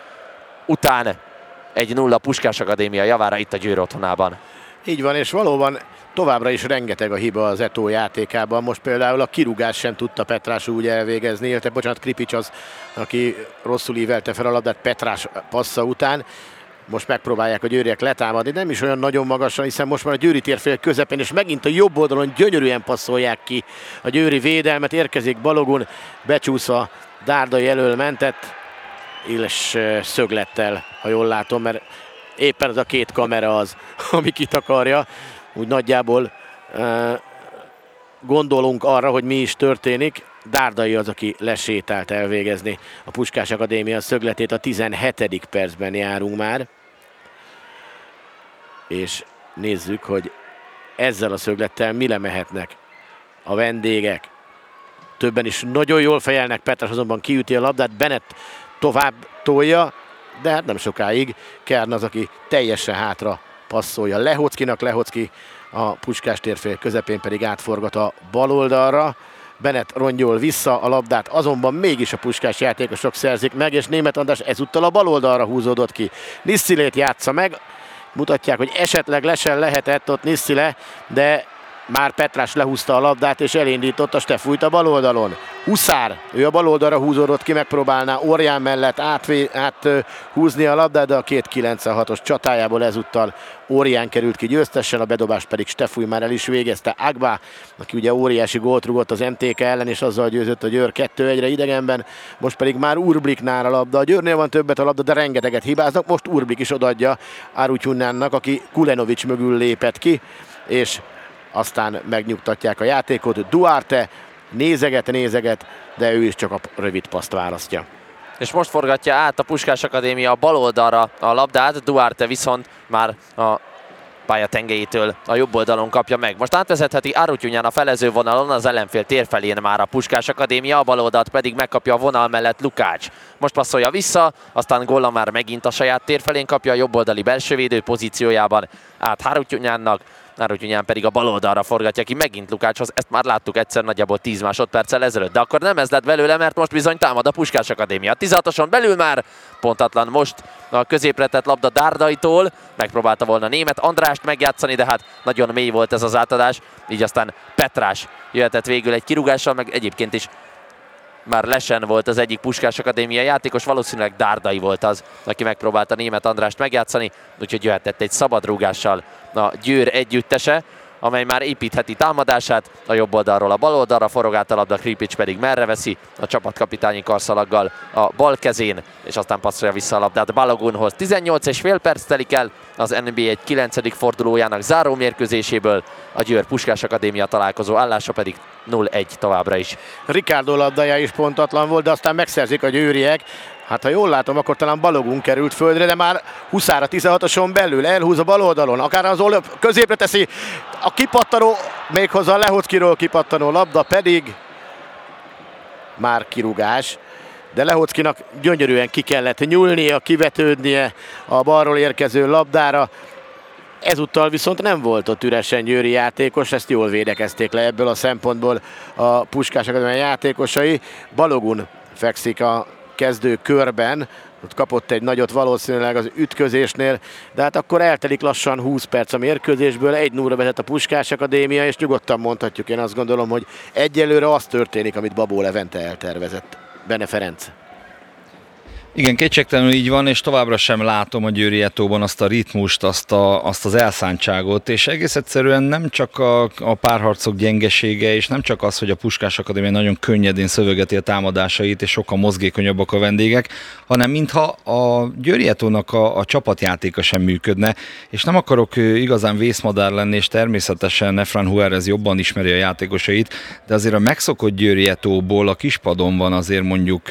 Speaker 2: után 1-0 Puskás Akadémia javára itt a Győr otthonában.
Speaker 1: Így van, és valóban továbbra is rengeteg a hiba az Eto játékában. Most például a kirúgás sem tudta Petrás úgy elvégezni, illetve bocsánat, Kripics az, aki rosszul ívelte fel a labdát Petrás passza után. Most megpróbálják a győriek letámadni, nem is olyan nagyon magasan, hiszen most már a győri térfél közepén, és megint a jobb oldalon gyönyörűen passzolják ki a győri védelmet, érkezik Balogun, becsúszva Dárdai elől mentett, és szöglettel, ha jól látom, mert éppen ez a két kamera az, ami kitakarja, úgy nagyjából gondolunk arra, hogy mi is történik. Dárdai az, aki lesétált elvégezni a Puskás Akadémia szögletét, a 17. percben járunk már. És nézzük, hogy ezzel a szöglettel mire mehetnek a vendégek. Többen is nagyon jól fejelnek, Petrás azonban kiüti a labdát, Bennett tovább tolja, de hát nem sokáig Kern az, aki teljesen hátra passzolja Lehockinak, Lehocki a Puskás térfél közepén pedig átforgat a bal oldalra. Bennett rongyol vissza a labdát, azonban mégis a Puskás játékosok szerzik meg, és Németh András ezúttal a bal oldalra húzódott ki. Nisszilét játsza meg, mutatják, hogy esetleg lesen lehetett ott Nisszile, de már Petrás lehúzta a labdát és elindította Stefújt a bal oldalon. Huszár, ő a bal oldalra húzódott ki, megpróbálná Orján mellett áthúzni a labdát, de a 2.96-os csatájából ezúttal Orján került ki győztesen, a bedobást pedig Stefúj már el is végezte. Agba, aki ugye óriási gólt rugott az MTK ellen, és azzal győzött a Győr 2-1-re idegenben, most pedig már Urbliknál a labda. A Győrnél van többet a labda, de rengeteget hibáznak, most Urblik is odaadja Arutyunánnak, aki Kulenovics mögül lépett ki, és aztán megnyugtatják a játékot. Duarte nézeget, de ő is csak a rövid paszt választja.
Speaker 2: És most forgatja át a Puskás Akadémia bal oldalra a labdát, Duarte viszont már a pálya tengelyétől a jobb oldalon kapja meg. Most átvezetheti Arutyunyan a felező vonalon, az ellenfél térfelén már a Puskás Akadémia, a bal oldalt pedig megkapja a vonal mellett Lukács. Most passzolja vissza, aztán Golla már megint a saját térfelén kapja, a jobb oldali belsővédő pozíciójában át Arutyunyannak. Arutyunyan pedig a bal oldalra forgatja ki megint Lukácshoz, ezt már láttuk egyszer nagyjából 10 másodperccel ezelőtt, de akkor nem ez lett belőle, mert most bizony támad a Puskás Akadémia. 16-oson belül már, pontatlan most a középre tett labda Dárdaitól, megpróbálta volna Németh Andrást megjátszani, de hát nagyon mély volt ez az átadás, így aztán Petrás jöhetett végül egy kirúgással, meg egyébként is már lesen volt az egyik Puskás Akadémia játékos, valószínűleg Dárdai volt az, aki megpróbálta Németh Andrást megjátszani, úgyhogy jöhetett egy szabad rúgással a Győr együttese, amely már építheti támadását, a jobb oldalról a bal oldalra forog át a labda, Kripics pedig merre veszi, a csapatkapitányi karszalaggal a bal kezén, és aztán passzolja vissza a labdát Balogunhoz. 18,5 perc telik el az NBA egy 9. fordulójának záró mérkőzéséből, a Győr Puskás Akadémia találkozó állása pedig 0-1 továbbra is.
Speaker 1: Ricardo labdája is pontatlan volt, de aztán megszerzik a győriek. Hát ha jól látom, akkor talán Balogun került földre, de már Huszár a 16-oson belül, elhúz a bal oldalon, akár az középre teszi a kipattanó, méghozzá a Lehockiról kipattanó labda pedig már kirúgás. De Lehockinak gyönyörűen ki kellett nyúlnia, kivetődnie a balról érkező labdára. Ezúttal viszont nem volt ott üresen győri játékos, ezt jól védekezték le ebből a szempontból a Puskás Akadémia játékosai. Balogun fekszik a kezdő körben, ott kapott egy nagyot valószínűleg az ütközésnél, de hát akkor eltelik lassan 20 perc a mérkőzésből, 1-0-ra vezet a Puskás Akadémia, és nyugodtan mondhatjuk, én azt gondolom, hogy egyelőre az történik, amit Babó Levente eltervezett. Bene Ferenc.
Speaker 4: Igen, kétségtelenül így van, és továbbra sem látom a Győri Etóban azt a ritmust, azt az elszántságot, és egész egyszerűen nem csak a párharcok gyengesége, és nem csak az, hogy a Puskás Akadémia nagyon könnyedén szövegeti a támadásait, és sokkal mozgékonyabbak a vendégek, hanem mintha a Győri Etónak a csapatjátéka sem működne, és nem akarok igazán vészmadár lenni, és természetesen Efrain Juárez jobban ismeri a játékosait, de azért a megszokott Győri Etóból a kispadon van azért mondjuk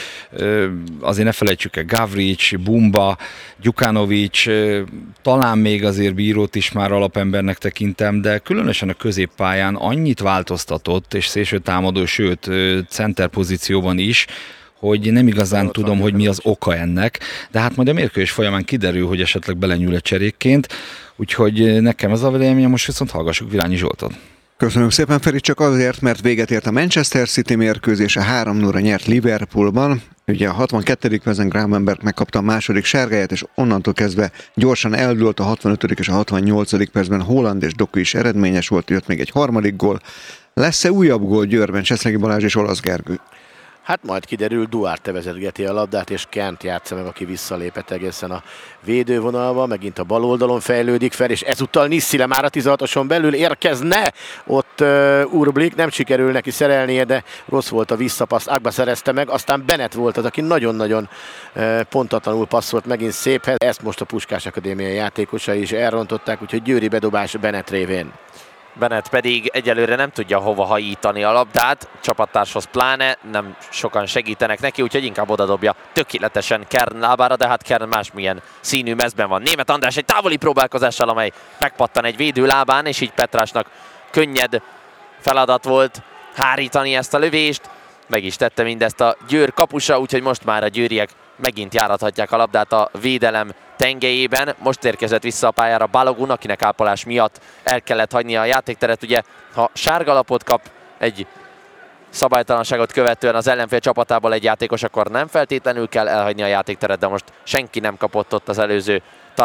Speaker 4: azért ne felejtsük el Gavrics, Bumba, Gyukanovics, talán még azért Bírót is már alapembernek tekintem, de különösen a középpályán annyit változtatott, és szélsőtámadó, sőt center pozícióban is, hogy nem igazán tudom, hogy mi az oka ennek, de hát majd a mérkőzés folyamán kiderül, hogy esetleg belenyúl cserékként, úgyhogy nekem ez a véleményem, most viszont hallgassuk Vilányi Zsoltot.
Speaker 3: Köszönöm szépen, Feri, csak azért, mert véget ért a Manchester City mérkőzése, 3-0-ra nyert Liverpoolban. Ugye a 62. percben Gravenberch megkapta a második sárgáját, és onnantól kezdve gyorsan eldőlt a 65. és a 68. percben Haaland és Doku is eredményes volt, jött még egy harmadik gól. Lesz-e újabb gól Győrben, Csesszegi Balázs és Olasz Gergő?
Speaker 1: Hát majd kiderül, Duarte vezetgeti a labdát, és Kent játsza meg, aki visszalépett egészen a védővonalba, megint a bal oldalon fejlődik fel, és ezúttal Nisszile már a 16-oson belül érkezne, ott Urblik, nem sikerül neki szerelnie, de rossz volt a visszapassz, Agba szerezte meg, aztán Bennett volt az, aki nagyon-nagyon pontatlanul passzolt megint széphez, ezt most a Puskás Akadémia játékosai is elrontották, úgyhogy győri bedobás Bennett révén.
Speaker 2: Bennett pedig egyelőre nem tudja hova hajítani a labdát, csapattárshoz pláne, nem sokan segítenek neki, úgyhogy inkább odadobja tökéletesen Kern lábára, de hát Kern másmilyen színű mezben van. Németh András egy távoli próbálkozással, amely megpattan egy védő lábán, és így Petrásnak könnyed feladat volt hárítani ezt a lövést. Meg is tette mindezt a Győr kapusa, úgyhogy most már a győriek megint járathatják a labdát a védelem tengelyében. Most érkezett vissza a pályára Balogun, akinek ápolás miatt el kellett hagynia a játékteret. Ugye, ha sárgalapot kap egy szabálytalanságot követően az ellenfél csapatából egy játékos, akkor nem feltétlenül kell elhagyni a játékteret, de most senki nem kapott ott az előző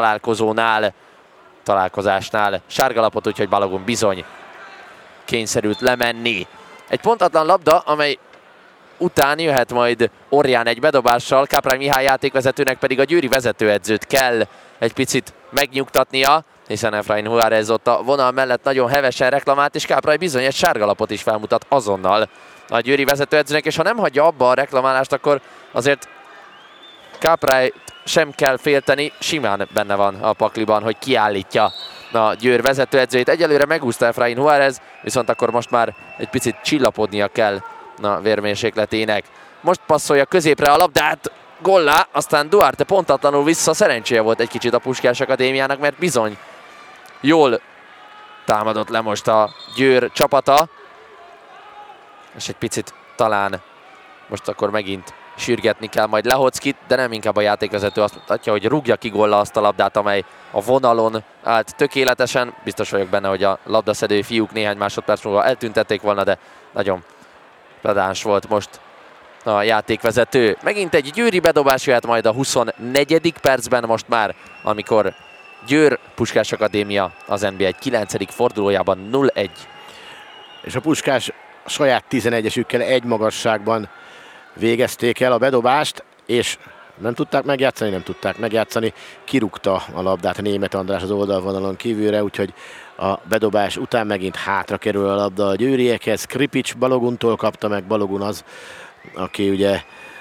Speaker 2: találkozásnál sárgalapot, úgyhogy Balogun bizony kényszerült lemenni. Egy pontatlan labda, amely után jöhet majd Orján egy bedobással, Káprány Mihály játékvezetőnek pedig a győri vezetőedzőt kell egy picit megnyugtatnia, hiszen Efrain Juárez ott a vonal mellett nagyon hevesen reklamált, és Káprány bizony egy sárgalapot is felmutat azonnal a győri vezetőedzőnek, és ha nem hagyja abba a reklamálást, akkor azért Káprány sem kell félteni, simán benne van a pakliban, hogy kiállítja a Győr vezetőedzőjét. Egyelőre megúszta Efrain Juárez, viszont akkor most már egy picit csillapodnia kell a vérmérsékletének. Most passzolja középre a labdát, gollá, aztán Duarte pontatlanul vissza, szerencséje volt egy kicsit a Puskás Akadémiának, mert bizony jól támadott le most a Győr csapata, és egy picit talán most akkor megint sürgetni kell majd Lehockit, de nem, inkább a játékvezető azt mutatja, hogy rúgja ki góllal azt a labdát, amely a vonalon állt tökéletesen. Biztos vagyok benne, hogy a labdaszedő fiúk néhány másodperc múlva eltüntették volna, de nagyon pedáns volt most a játékvezető. Megint egy győri bedobás jöhet majd a 24. percben most már, amikor Győr Puskás Akadémia az NB1 9. fordulójában 0-1.
Speaker 1: És a Puskás saját 11-esükkel egy magasságban végezték el a bedobást, és nem tudták megjátszani, kirúgta a labdát Németh András az oldalvonalon kívülre, úgyhogy a bedobás után megint hátra kerül a labda a győriekhez. Skripics Baloguntól kapta meg, Balogun az, aki ugye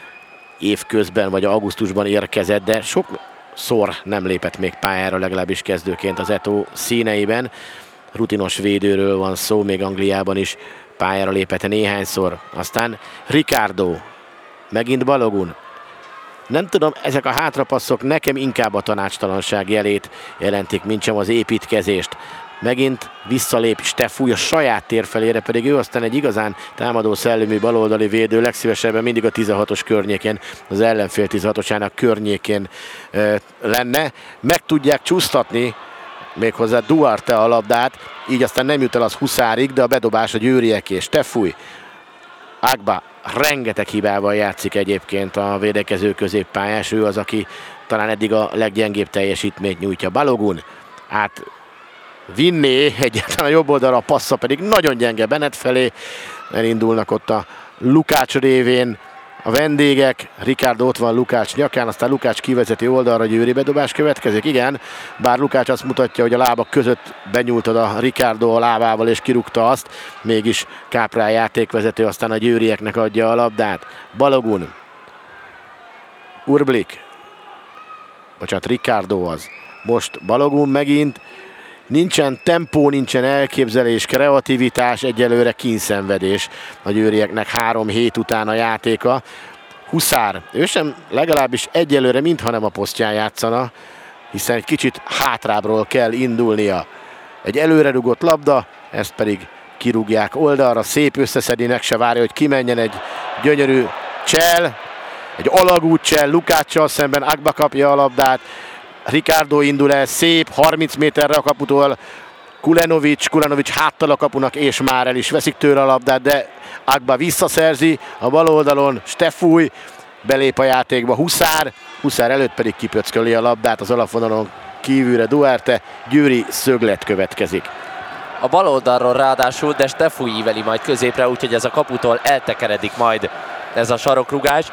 Speaker 1: évközben vagy augusztusban érkezett, de sokszor nem lépett még pályára, legalábbis kezdőként az Eto színeiben. Rutinos védőről van szó, még Angliában is pályára lépett néhányszor. Aztán Ricardo, megint Balogun. Nem tudom, ezek a hátrapasszok nekem inkább a tanácstalanság jelét jelentik, mint sem az építkezést. Megint visszalép Stefúj a saját tér felére, pedig ő aztán egy igazán támadó szellemű baloldali védő, legszívesebben mindig a 16-os környékén, az ellenfél 16-osának környékén lenne. Meg tudják csúsztatni méghozzá Duarte a labdát, így aztán nem jut el az Huszárig, de a bedobás a győrieké. Stefúj, Agba rengeteg hibával játszik egyébként a védekező középpályás, ő az, aki talán eddig a leggyengébb teljesítményt nyújtja. Balogun át vinné egyáltalán a jobb oldalra, a passza pedig nagyon gyenge Bennett felé. Elindulnak ott a Lukács révén a vendégek. Ricardo ott van Lukács nyakán, aztán Lukács kivezeti oldalra, győri bedobás következik. Igen, bár Lukács azt mutatja, hogy a lábak között benyúltad a Ricardo a lábával és kirúgta azt, mégis Káprány játékvezető aztán a győrieknek adja a labdát. Balogun, Urblik, Ricardo az. Most Balogun megint. Nincsen tempó, nincsen elképzelés, kreativitás, egyelőre kínszenvedés a győrieknek 3 hét után a játéka. Huszár, ő sem legalábbis egyelőre mintha nem a posztján játszana, hiszen egy kicsit hátrábról kell indulnia. Egy előre rugott labda, ezt pedig kirúgják oldalra, szép összeszedi, meg se várja, hogy kimenjen egy gyönyörű csel, egy alagút csel, Lukáccsal szemben Agba kapja a labdát. Ricardo indul el, szép, 30 méterre a kaputól, Kulenovic háttal a kapunak, és már el is veszik tőle a labdát, de Agba visszaszerzi a bal oldalon, Stefúj belép a játékba, Huszár előtt pedig kipöcköli a labdát az alapvonalon kívülre Duarte, győri szöglet következik.
Speaker 2: A bal oldalról ráadásul, de Stefúj íveli majd középre, úgyhogy ez a kaputól eltekeredik majd ez a sarokrugás.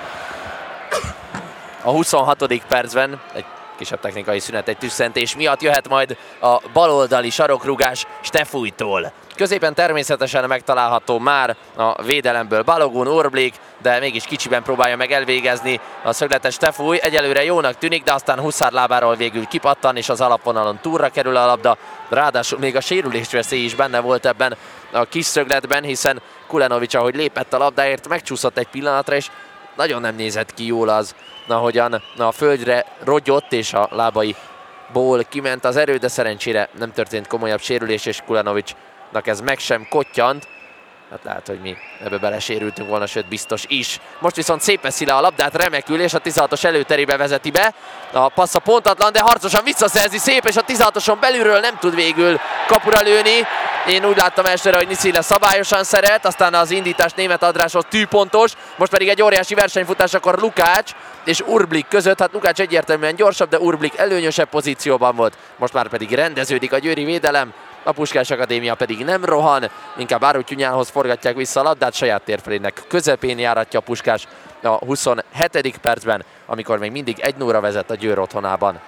Speaker 2: A 26. percben egy kisebb technikai szünet, egy tüsszentés miatt jöhet majd a baloldali sarokrugás Stefújtól. Középen természetesen megtalálható már a védelemből Balogun, Urblik, de mégis kicsiben próbálja meg elvégezni a szögletes Stefúj. Egyelőre jónak tűnik, de aztán Huszár lábáról végül kipattan, és az alapvonalon túlra kerül a labda. Ráadásul még a sérülésveszély is benne volt ebben a kis szögletben, hiszen Kulenovic, ahogy lépett a labdáért, megcsúszott egy pillanatra, és nagyon nem nézett ki jól az, ahogyan a földre rogyott, és a lábaiból kiment az erő, de szerencsére nem történt komolyabb sérülés, és Kulenovicnak ez meg sem kottyant. Hát lehet, hogy mi ebbe belesérültünk volna, sőt biztos is. Most viszont szép veszi le a labdát, remekül, és a 16-os előterébe vezeti be. A passza pontatlan, de harcosan visszaszerzi, szép, és a 16-oson belülről nem tud végül kapura lőni. Én úgy láttam elsőre, hogy Niszile szabályosan szerelt, aztán az indítás Németh Andráshoz tűpontos, most pedig egy óriási versenyfutás akkor Lukács és Urblik között. Hát Lukács egyértelműen gyorsabb, de Urblik előnyösebb pozícióban volt. Most már pedig rendeződik a győri védelem, a Puskás Akadémia pedig nem rohan, inkább Áruty Junyánhoz forgatják vissza a labdát, saját térfelének közepén járatja a Puskás a 27. percben, amikor még mindig 1-0-ra vezet a Győr otthonában.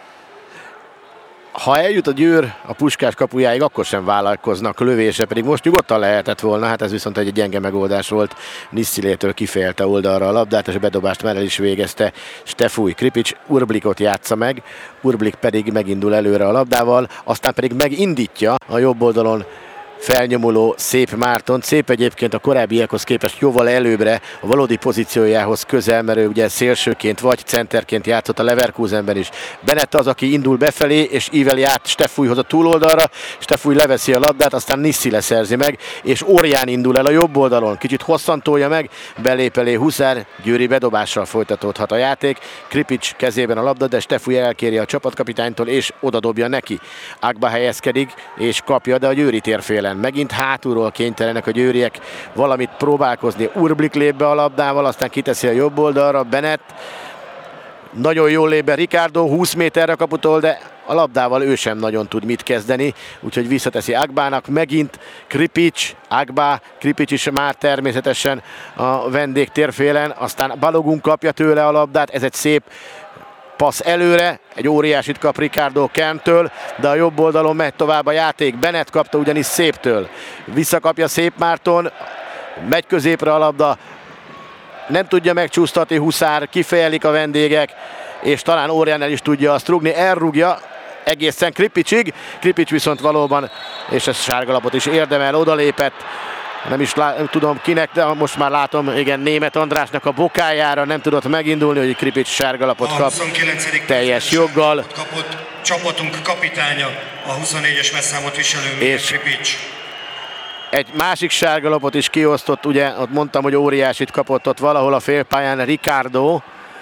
Speaker 7: Ha eljut a Győr a Puskás kapujáig, akkor sem vállalkoznak lövésre, pedig most nyugodtan lehetett volna, hát ez viszont egy gyenge megoldás volt. Nisztilétől kifejelte oldalra a labdát, és a bedobást már el is végezte Stefúj. Kripics Urblikot játsza meg, Urblik pedig megindul előre a labdával, aztán pedig megindítja a jobb oldalon felnyomuló Szép Márton. Szép egyébként a korábbiakhoz képest jóval előbbre, a valódi pozíciójához közel, mert ő ugye szélsőként vagy centerként játszott a Leverkusenben is. Bennett az, aki indul befelé, és íveli át Stefújhoz a túloldalra. Stefúj leveszi a labdát, aztán Niszile szerzi meg, és Orján indul el a jobb oldalon. Kicsit hosszantolja meg, belép elé Huszár, győri bedobással folytatódhat a játék. Kripics kezében a labda, de Stefúj elkéri a csapatkapitánytól, és odadobja neki. Agba helyezkedik, és kapja, de a győri térfélen. Megint hátulról kénytelenek a győriek valamit próbálkozni. Urblik lép be a labdával, aztán kiteszi a jobb oldalra, Bennett. Nagyon jól lép be Ricardo, 20 méterre kaputól, de a labdával ő sem nagyon tud mit kezdeni, úgyhogy visszateszi Agbának, megint Kripics, Agba, Kripics is már természetesen a vendég térfélen, aztán Balogun kapja tőle a labdát, ez egy szép passz előre, egy óriásit kap Ricardo Kemtől, de a jobb oldalon megy tovább a játék. Bennett kapta ugyanis Széptől. Visszakapja Szép Márton, megy középre a labda, nem tudja megcsúsztatni Huszár, kifejelik a vendégek, és talán Orján el is tudja azt rúgni, elrúgja egészen Kripicsig. Kripics viszont valóban, és ez sárgalapot is érdemel, odalépett, nem is tudom kinek, de most már látom, igen, Németh Andrásnak a bokájára nem tudott megindulni, hogy Kripics sárgalapot kap teljes joggal.
Speaker 8: Kapott csapatunk kapitánya, a 24-es messzámot viselő Kripics.
Speaker 7: Egy másik sárgalapot is kiosztott, ugye, ott mondtam, hogy óriásit kapott ott valahol a félpályán Ricardo.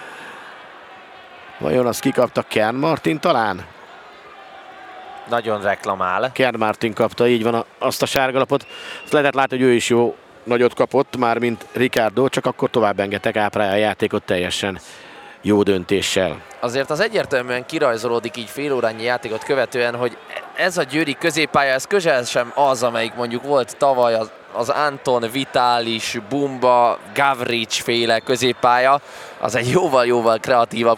Speaker 7: Vajon azt kikapta Kern Martin talán?
Speaker 2: Nagyon reklamál.
Speaker 7: Kern Martin kapta, így van azt a sárgalapot. Azt lehetett látni, hogy ő is jó nagyot kapott, már mint Ricardo, csak akkor tovább engedtek áprája a játékot teljesen jó döntéssel.
Speaker 2: Azért az egyértelműen kirajzolódik így félórányi játékot követően, hogy ez a győri középpálya, ez közel sem az, amelyik mondjuk volt tavaly az Anton, Vitális, Bumba, Gavrics féle középpálya. Az egy jóval-jóval kreatívabb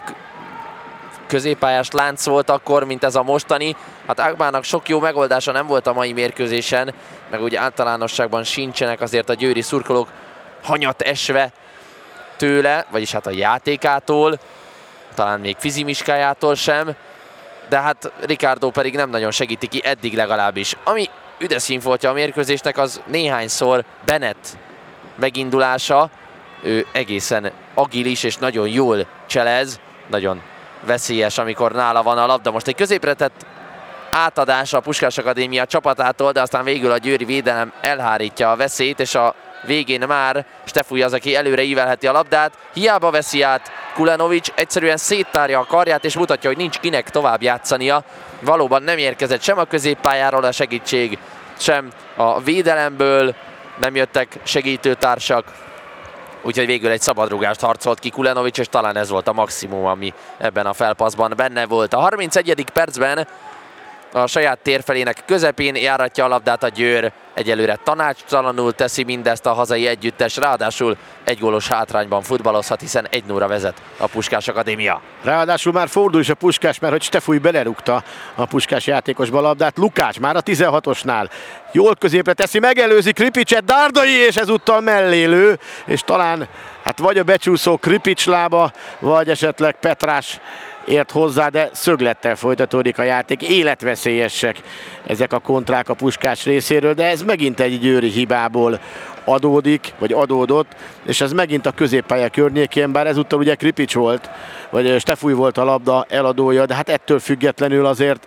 Speaker 2: középpályás lánc volt akkor, mint ez a mostani. Hát Agbának sok jó megoldása nem volt a mai mérkőzésen, meg úgy általánosságban sincsenek azért a győri szurkolók hanyat esve tőle, vagyis hát a játékától, talán még fizimiskájától sem, de hát Ricardo pedig nem nagyon segíti ki, eddig legalábbis. Ami üdes színfoltja a mérkőzésnek, az néhányszor Bennett megindulása, ő egészen agilis és nagyon jól cselez, nagyon veszélyes, amikor nála van a labda. Most egy középre tett átadása a Puskás Akadémia csapatától, de aztán végül a győri védelem elhárítja a veszélyt, és a végén már Stefúj az, aki előre ívelheti a labdát. Hiába veszi át Kulenovics, egyszerűen széttárja a karját, és mutatja, hogy nincs kinek tovább játszania. Valóban nem érkezett sem a középpályáról a segítség, sem a védelemből nem jöttek segítőtársak. Úgyhogy végül egy szabadrúgást harcolt ki Kulenovics, és talán ez volt a maximum, ami ebben a felpasszban benne volt. A 31. percben a saját térfelének közepén járatja a labdát a Győr. Egyelőre tanácstalanul teszi mindezt a hazai együttes, ráadásul egy gólos hátrányban futballozhat, hiszen 1-0-ra vezet a Puskás Akadémia.
Speaker 7: Ráadásul már fordul is a Puskás, mert hogy Stefúj belerúgta a Puskás játékosba a labdát. Lukács már a 16-osnál jól középre teszi, megelőzi Kripicset, Dárdai, és ezúttal mellélő, és talán hát vagy a becsúszó Kripics lába, vagy esetleg Petrás ért hozzá, de szöglettel folytatódik a játék. Életveszélyesek ezek a kontrák a Puskás részéről, de ez megint egy győri hibából adódik, vagy adódott, és ez megint a középpálya környékén, bár ezúttal ugye Kripics volt, vagy Stefúj volt a labda eladója, de hát ettől függetlenül azért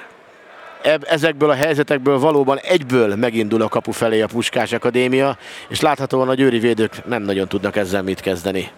Speaker 7: ezekből a helyzetekből valóban egyből megindul a kapu felé a Puskás Akadémia, és láthatóan a győri védők nem nagyon tudnak ezzel mit kezdeni.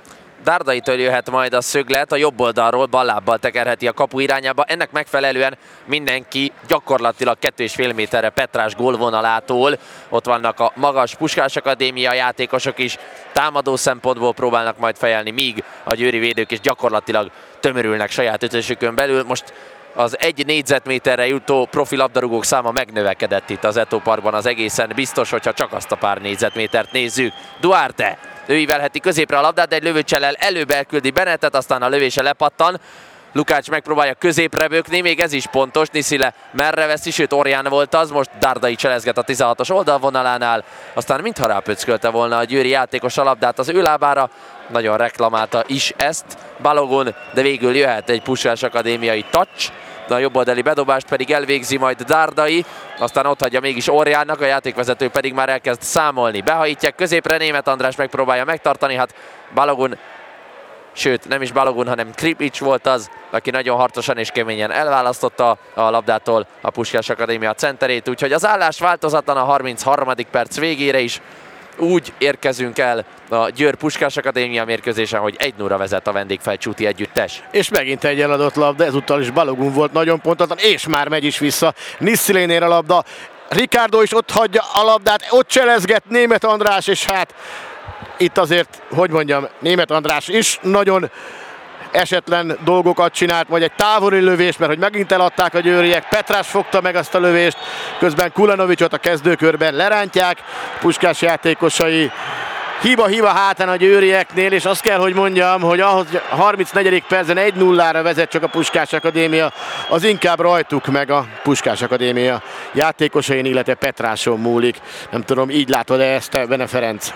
Speaker 2: Dardaitől jöhet majd a szöglet, a jobb oldalról ballábbal tekerheti a kapu irányába. Ennek megfelelően mindenki gyakorlatilag 2,5 méterre Petrás gólvonalától. Ott vannak a magas Puskás Akadémia játékosok is, támadó szempontból próbálnak majd fejelni, míg a győri védők is gyakorlatilag tömörülnek saját ötösükön belül. Most az 1 négyzetméterre jutó profi labdarúgók száma megnövekedett itt az Eto Parkban, az egészen biztos, hogyha csak azt a pár négyzetmétert nézzük. Duarte, ő ívelheti középre a labdát, de egy lövőcsellel előbb elküldi Bennettet, aztán a lövése lepattan. Lukács megpróbálja középre bökni, még ez is pontos, Niszile merre veszi, sőt Orján volt az, most Dárdai cselezget a 16-os oldalvonalánál, aztán mintha rápöckölte volna a győri játékos a labdát az ő lábára, nagyon reklamálta is ezt Balogun, de végül jöhet egy Puskás Akadémiai touch, de a jobboldali bedobást pedig elvégzi majd Dárdai, aztán ott hagyja mégis Orjánnak, a játékvezető pedig már elkezd számolni. Behajítják középre, Németh András megpróbálja megtartani, hát Balogun, sőt nem is Balogun, hanem Kripics volt az, aki nagyon harcosan és keményen elválasztotta a labdától a Puskás Akadémia centerét, úgyhogy az állás változatlan a 33. perc végére is. Úgy érkezünk el a Győr Puskás Akadémia mérkőzésen, hogy 1-0-ra vezet a vendégfelcsúti együttes.
Speaker 7: És megint egy eladott labda, ezúttal is Balogun volt nagyon pontatlan, és már megy is vissza Nissilénél a labda. Ricardo is ott hagyja a labdát, ott cselezget Németh András, és hát itt azért, hogy mondjam, Németh András is nagyon esetlen dolgokat csinált, majd egy távoli lövés, mert hogy megint eladták a győriek, Petrás fogta meg azt a lövést, közben Kulanovicsot a kezdőkörben lerántják, Puskás játékosai hiba hátán a győrieknél, és azt kell, hogy mondjam, hogy ahhoz a 34. percen 1-0-ra vezet csak a Puskás Akadémia, az inkább rajtuk meg a Puskás Akadémia játékosain, illetve Petráson múlik. Nem tudom, így látod-e ezt, Bene Ferenc?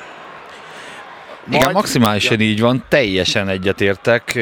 Speaker 4: Igen, maximálisan így van, teljesen egyetértek.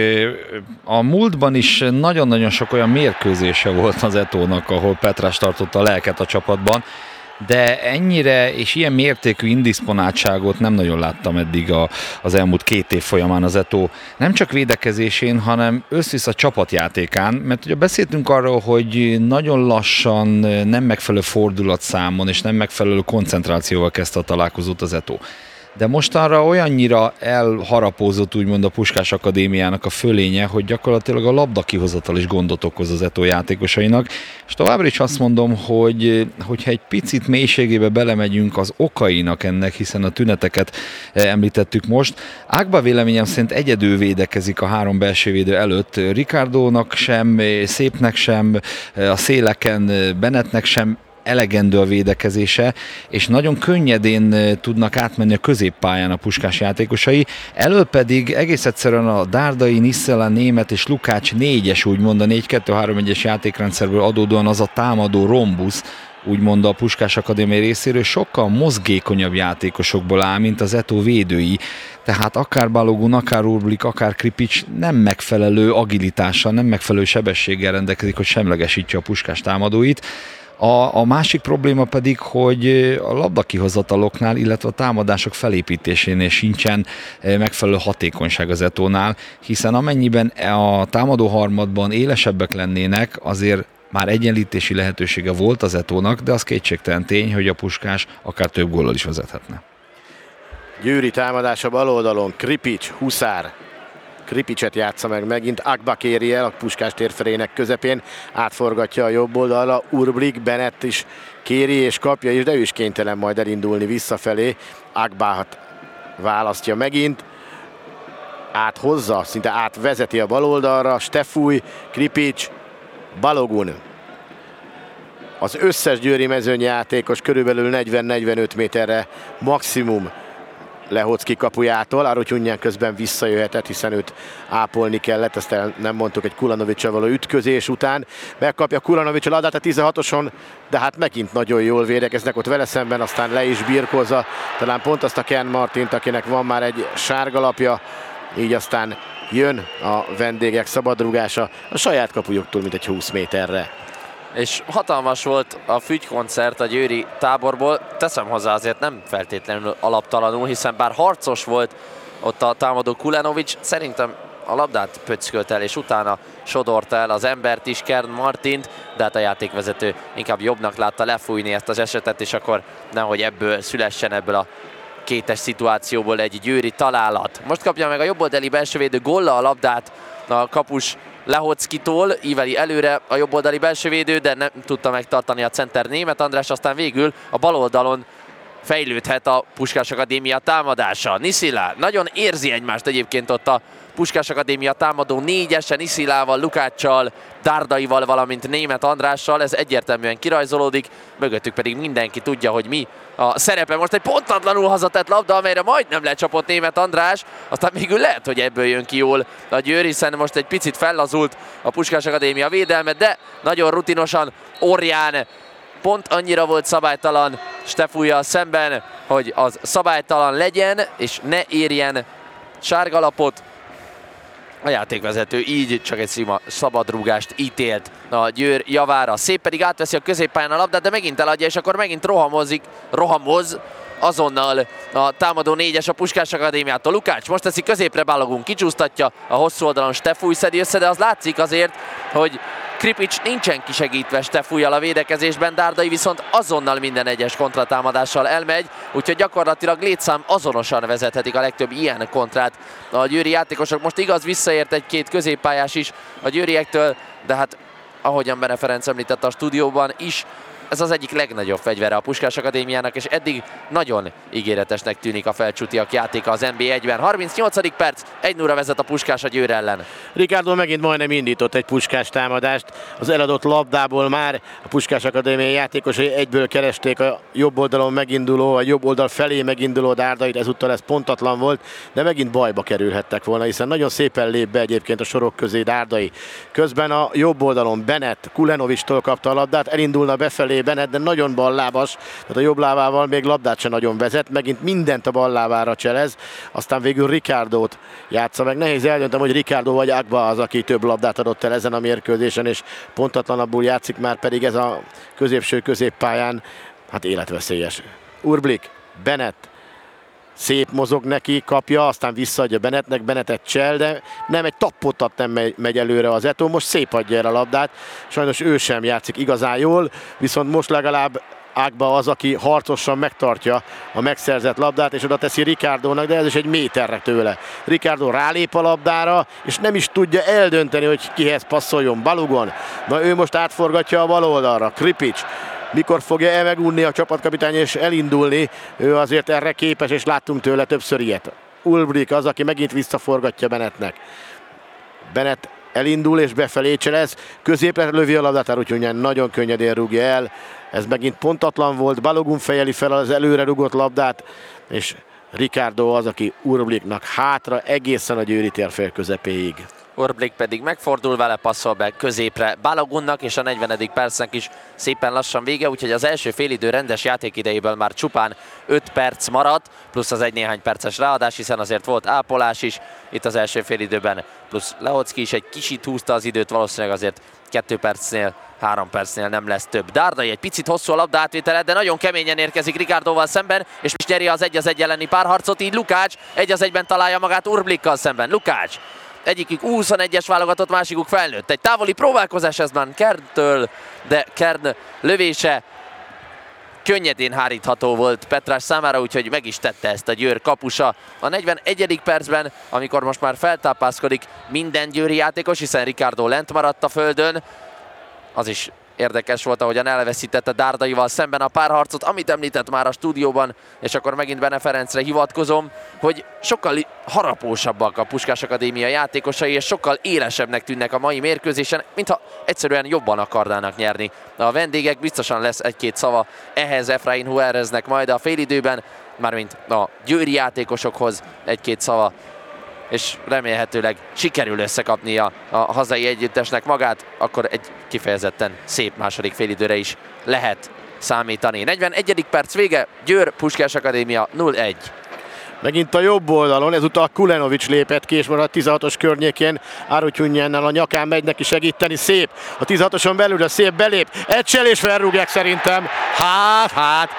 Speaker 4: A múltban is nagyon-nagyon sok olyan mérkőzése volt az Etónak, ahol Petrás tartotta a lelket a csapatban, de ennyire és ilyen mértékű indisponáltságot nem nagyon láttam eddig az elmúlt 2 év folyamán az Etó. Nem csak védekezésén, hanem összvisz a csapatjátékán, mert ugye beszéltünk arról, hogy nagyon lassan, nem megfelelő fordulatszámon és nem megfelelő koncentrációval kezdte a találkozót az Etó. De mostanra olyannyira elharapózott úgymond a Puskás Akadémiának a fölénye, hogy gyakorlatilag a labda kihozatal is gondot okoz az Etó játékosainak, és továbbra is azt mondom, hogyha egy picit mélységébe belemegyünk az okainak ennek, hiszen a tüneteket említettük most, Ágba véleményem szerint egyedül védekezik a 3 belsővédő előtt, Ricardónak sem, Szépnek sem, a széleken Bennettnek sem elegendő a védekezése, és nagyon könnyedén tudnak átmenni a középpályán a Puskás játékosai, elől pedig egész egyszerűen a Dárdai, Nissela, Németh és Lukács 4-es, úgymond a 4-2-3-1-es játékrendszerből adódóan az a támadó rombusz, úgymond a Puskás Akadémia részéről sokkal mozgékonyabb játékosokból áll, mint az Etó védői. Tehát akár Balogun, akár Urblik, akár Kripics nem megfelelő agilitással, nem megfelelő sebességgel rendelkezik, hogy semlegesítse a Puskás támadóit. A másik probléma pedig, hogy a labdakihozataloknál, illetve a támadások felépítésénél sincsen megfelelő hatékonyság az Etónál, hiszen amennyiben a támadó harmadban élesebbek lennének, azért már egyenlítési lehetősége volt az Etónak, de az kétségtelen tény, hogy a Puskás akár több góllal is vezethetne.
Speaker 7: Győri támadása bal oldalon, Kripics, Huszár. Kripicset játsza meg megint, Agba kéri el a Puskás térfelének közepén, átforgatja a jobb oldalra, Urblik, Bennett is kéri és kapja is, de ő is kénytelen majd elindulni visszafelé. Agbát választja megint, áthozza, szinte átvezeti a bal oldalra, Stefúj, Kripics, Balogun. Az összes győri mezőnyjátékos körülbelül 40-45 méterre maximum Lehocki kapujától, Arotyunján közben visszajöhetett, hiszen őt ápolni kellett, ezt nem mondtuk, egy Kulanovicsal való ütközés után. Megkapja Kulanovics a labdát a 16-oson, de hát megint nagyon jól védekeznek ott vele szemben, aztán le is birkozza, talán pont azt a Ken Martint, akinek van már egy sárgalapja, így aztán jön a vendégek szabadrugása a saját kapujuktól, mint egy 20 méterre.
Speaker 2: És hatalmas volt a fügykoncert a győri táborból, teszem hozzá azért nem feltétlenül alaptalanul, hiszen bár harcos volt ott a támadó Kulanovics, szerintem a labdát pöckölt el, és utána sodorta el az embert is, Kern Martint, de hát a játékvezető inkább jobbnak látta lefújni ezt az esetet, és akkor nehogy ebből szülessen, ebből a kétes szituációból egy győri találat. Most kapja meg a jobboldali belsővédő Golla a labdát a kapus Lehockitól, íveli előre a jobboldali belsővédő, de nem tudta megtartani a center Németh András, aztán végül a bal oldalon fejlődhet a Puskás Akadémia támadása. Niszila nagyon érzi egymást egyébként ott a Puskás Akadémia támadó négyese, Niszilával, Lukáccsal, Dárdaival, valamint Németh Andrással, ez egyértelműen kirajzolódik, mögöttük pedig mindenki tudja, hogy mi a szerepe. Most egy pontatlanul hazatett labda, amelyre majdnem lecsapott Németh András, aztán végül lehet, hogy ebből jön ki jól a Győr, hiszen most egy picit fellazult a Puskás Akadémia védelme, de nagyon rutinosan Orján pont annyira volt szabálytalan Stefújjal szemben, hogy az szabálytalan legyen, és ne érjen sárgalapot. A játékvezető így csak egy szima szabadrúgást ítélt a Győr javára. Szép pedig átveszi a középpályán a labdát, de megint eladja, és akkor megint rohamoz azonnal a támadó négyes a Puskás Akadémiától. Lukács most teszi középre, Balogun kicsúsztatja, a hosszú oldalon Stefúj szedi össze, de az látszik azért, hogy Kripics nincsen kisegítve Stefújjal a védekezésben, Dárdai viszont azonnal minden egyes kontratámadással elmegy, úgyhogy gyakorlatilag létszám azonosan vezethetik a legtöbb ilyen kontrát a győri játékosok. Most igaz, visszaért egy-két középpályás is a győriektől, de hát ahogyan Bene Ferenc említette a stúdióban is, ez az egyik legnagyobb fegyvere a Puskás Akadémiának, és eddig nagyon ígéretesnek tűnik a felcsútiak játéka az NB1-ben. 38. perc, 1-0-ra vezet a Puskás a Győr ellen.
Speaker 7: Ricardo megint majdnem indított egy Puskás támadást. Az eladott labdából már a Puskás Akadémiai játékosai egyből keresték a jobb oldalon meginduló, a jobb oldal felé meginduló Dárdait, ezúttal ez pontatlan volt, de megint bajba kerülhettek volna, hiszen nagyon szépen lép be egyébként a sorok közé Dárdai. Közben a jobb oldalon Bennett Kulenovicstól kapta a labdát, elindulna befelé Bennett, de nagyon ballábas, tehát a jobb lábával még labdát sem nagyon vezet, megint mindent a ballávára cselez, aztán végül Ricardót játsza meg. Nehéz eldöntöm, hogy Ricardo vagy Agba az, aki több labdát adott el ezen a mérkőzésen, és pontatlanabbul játszik, már pedig ez a középső középpályán hát életveszélyes. Urblik, Bennett, szép mozog neki, kapja, aztán visszaadja Bennettnek, Bennettet csel, de nem egy tappottat nem megy előre az Eto, most szép adja el a labdát, sajnos ő sem játszik igazán jól, viszont most legalább Agba az, aki harcosan megtartja a megszerzett labdát, és oda teszi Ricardónak, de ez is egy méterre tőle. Ricardo rálép a labdára, és nem is tudja eldönteni, hogy kihez passzoljon. Balogun, na ő most átforgatja a bal oldalra, Kripics. Mikor fogja megunni a csapatkapitány és elindulni, ő azért erre képes, és láttunk tőle többször ilyet. Ulbrich az, aki megint visszaforgatja Bennettnek. Bennett elindul és befelé cselez, középre lövi a labdát, úgyhogy nagyon könnyedén rúgja el. Ez megint pontatlan volt, Balogun fejeli fel az előre rugott labdát, és Ricardo az, aki Ulbrichnak hátra egészen a győri térfél közepéig.
Speaker 2: Urblik pedig megfordul vele, passzol be középre Balogunnak, és a 40. percnek is szépen lassan vége, úgyhogy az első félidő rendes játékidejéből már csupán 5 perc maradt, plusz az egy néhány perces ráadás, hiszen azért volt ápolás is itt az első félidőben, plusz Lehocki is egy kicsit húzta az időt, valószínűleg azért 2 percnél, 3 percnél nem lesz több. Dárdai egy picit hosszú a labda átvétele, de nagyon keményen érkezik Ricardóval szemben, és most nyeri az 1-1 elleni párharcot, így Lukács 1-1-ben találja magát Urblikkal szemben. Lukács, egyikük 21-es válogatott, másikuk felnőtt. Egy távoli próbálkozás ez már Kerntől, de Kern lövése könnyedén hárítható volt Petrás számára, úgyhogy meg is tette ezt a Győr kapusa. A 41. percben, amikor most már feltápászkodik minden győri játékos, hiszen Ricardo lent maradt a földön, az is érdekes volt, ahogyan elveszítette Dárdaival szemben a párharcot, amit említett már a stúdióban, és akkor megint Bene Ferencre hivatkozom, hogy sokkal harapósabbak a Puskás Akadémia játékosai, és sokkal élesebbnek tűnnek a mai mérkőzésen, mintha egyszerűen jobban akarnának nyerni. A vendégek, biztosan lesz egy-két szava ehhez Efrain Juáreznek majd a félidőben, mármint a győri játékosokhoz egy-két szava, és remélhetőleg sikerül összekapnia a hazai együttesnek magát, akkor egy kifejezetten szép második félidőre is lehet számítani. 41. perc vége, Győr, Puskás Akadémia 0-1.
Speaker 7: Megint a jobb oldalon, ezúttal Kulenovics lépett ki, és már a 16-os környékén Árutyunjennel a nyakán megy neki segíteni, szép. A 16-oson belülre szép belép, egysel és felrúgják szerintem. Hát.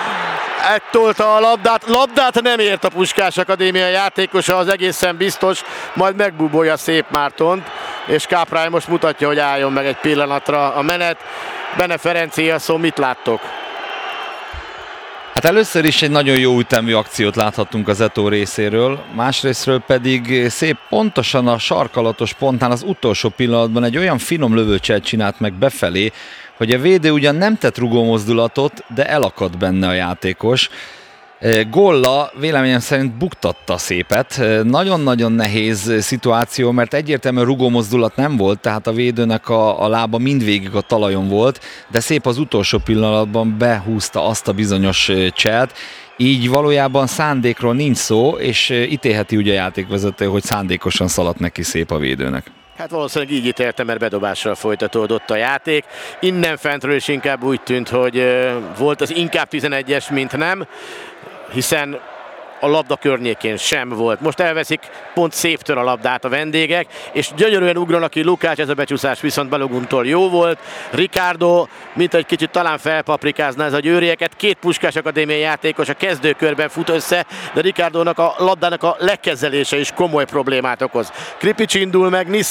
Speaker 7: Tolta a labdát nem ért a Puskás Akadémia játékosa, az egészen biztos, majd megbúbolja Szép Mártont, és Káprály most mutatja, hogy álljon meg egy pillanatra a menet. Bene Ferencé a szó, mit láttok?
Speaker 4: Hát először is egy nagyon jó ütemű akciót láthattunk az Eto'o részéről, másrésztről pedig szép pontosan a sarkalatos pontnál az utolsó pillanatban egy olyan finom lövőcselt csinált meg befelé, hogy a védő ugyan nem tett rugómozdulatot, de elakadt benne a játékos. Golla véleményem szerint buktatta a szépet. Nagyon-nagyon nehéz szituáció, mert egyértelműen rugómozdulat nem volt, tehát a védőnek a lába mindvégig a talajon volt, de szép az utolsó pillanatban behúzta azt a bizonyos cselt. Így valójában szándékról nincs szó, és ítélheti ugye a játékvezető, hogy szándékosan szaladt neki szép a védőnek.
Speaker 7: Hát valószínűleg így ítélte, mert bedobással folytatódott a játék. Innen fentről is inkább úgy tűnt, hogy volt az inkább 11-es, mint nem, hiszen a labda környékén sem volt. Most elveszik pont széptől a labdát a vendégek, és gyönyörűen ugranak ki Lukács, ez a becsúszás viszont Baloguntól jó volt. Ricardo, mint egy kicsit talán felpaprikázna ez a győrieket. Két Puskás Akadémia játékos a kezdőkörben fut össze, de Ricardónak a labdának a lekezelése is komoly problémát okoz. Kripics indul meg,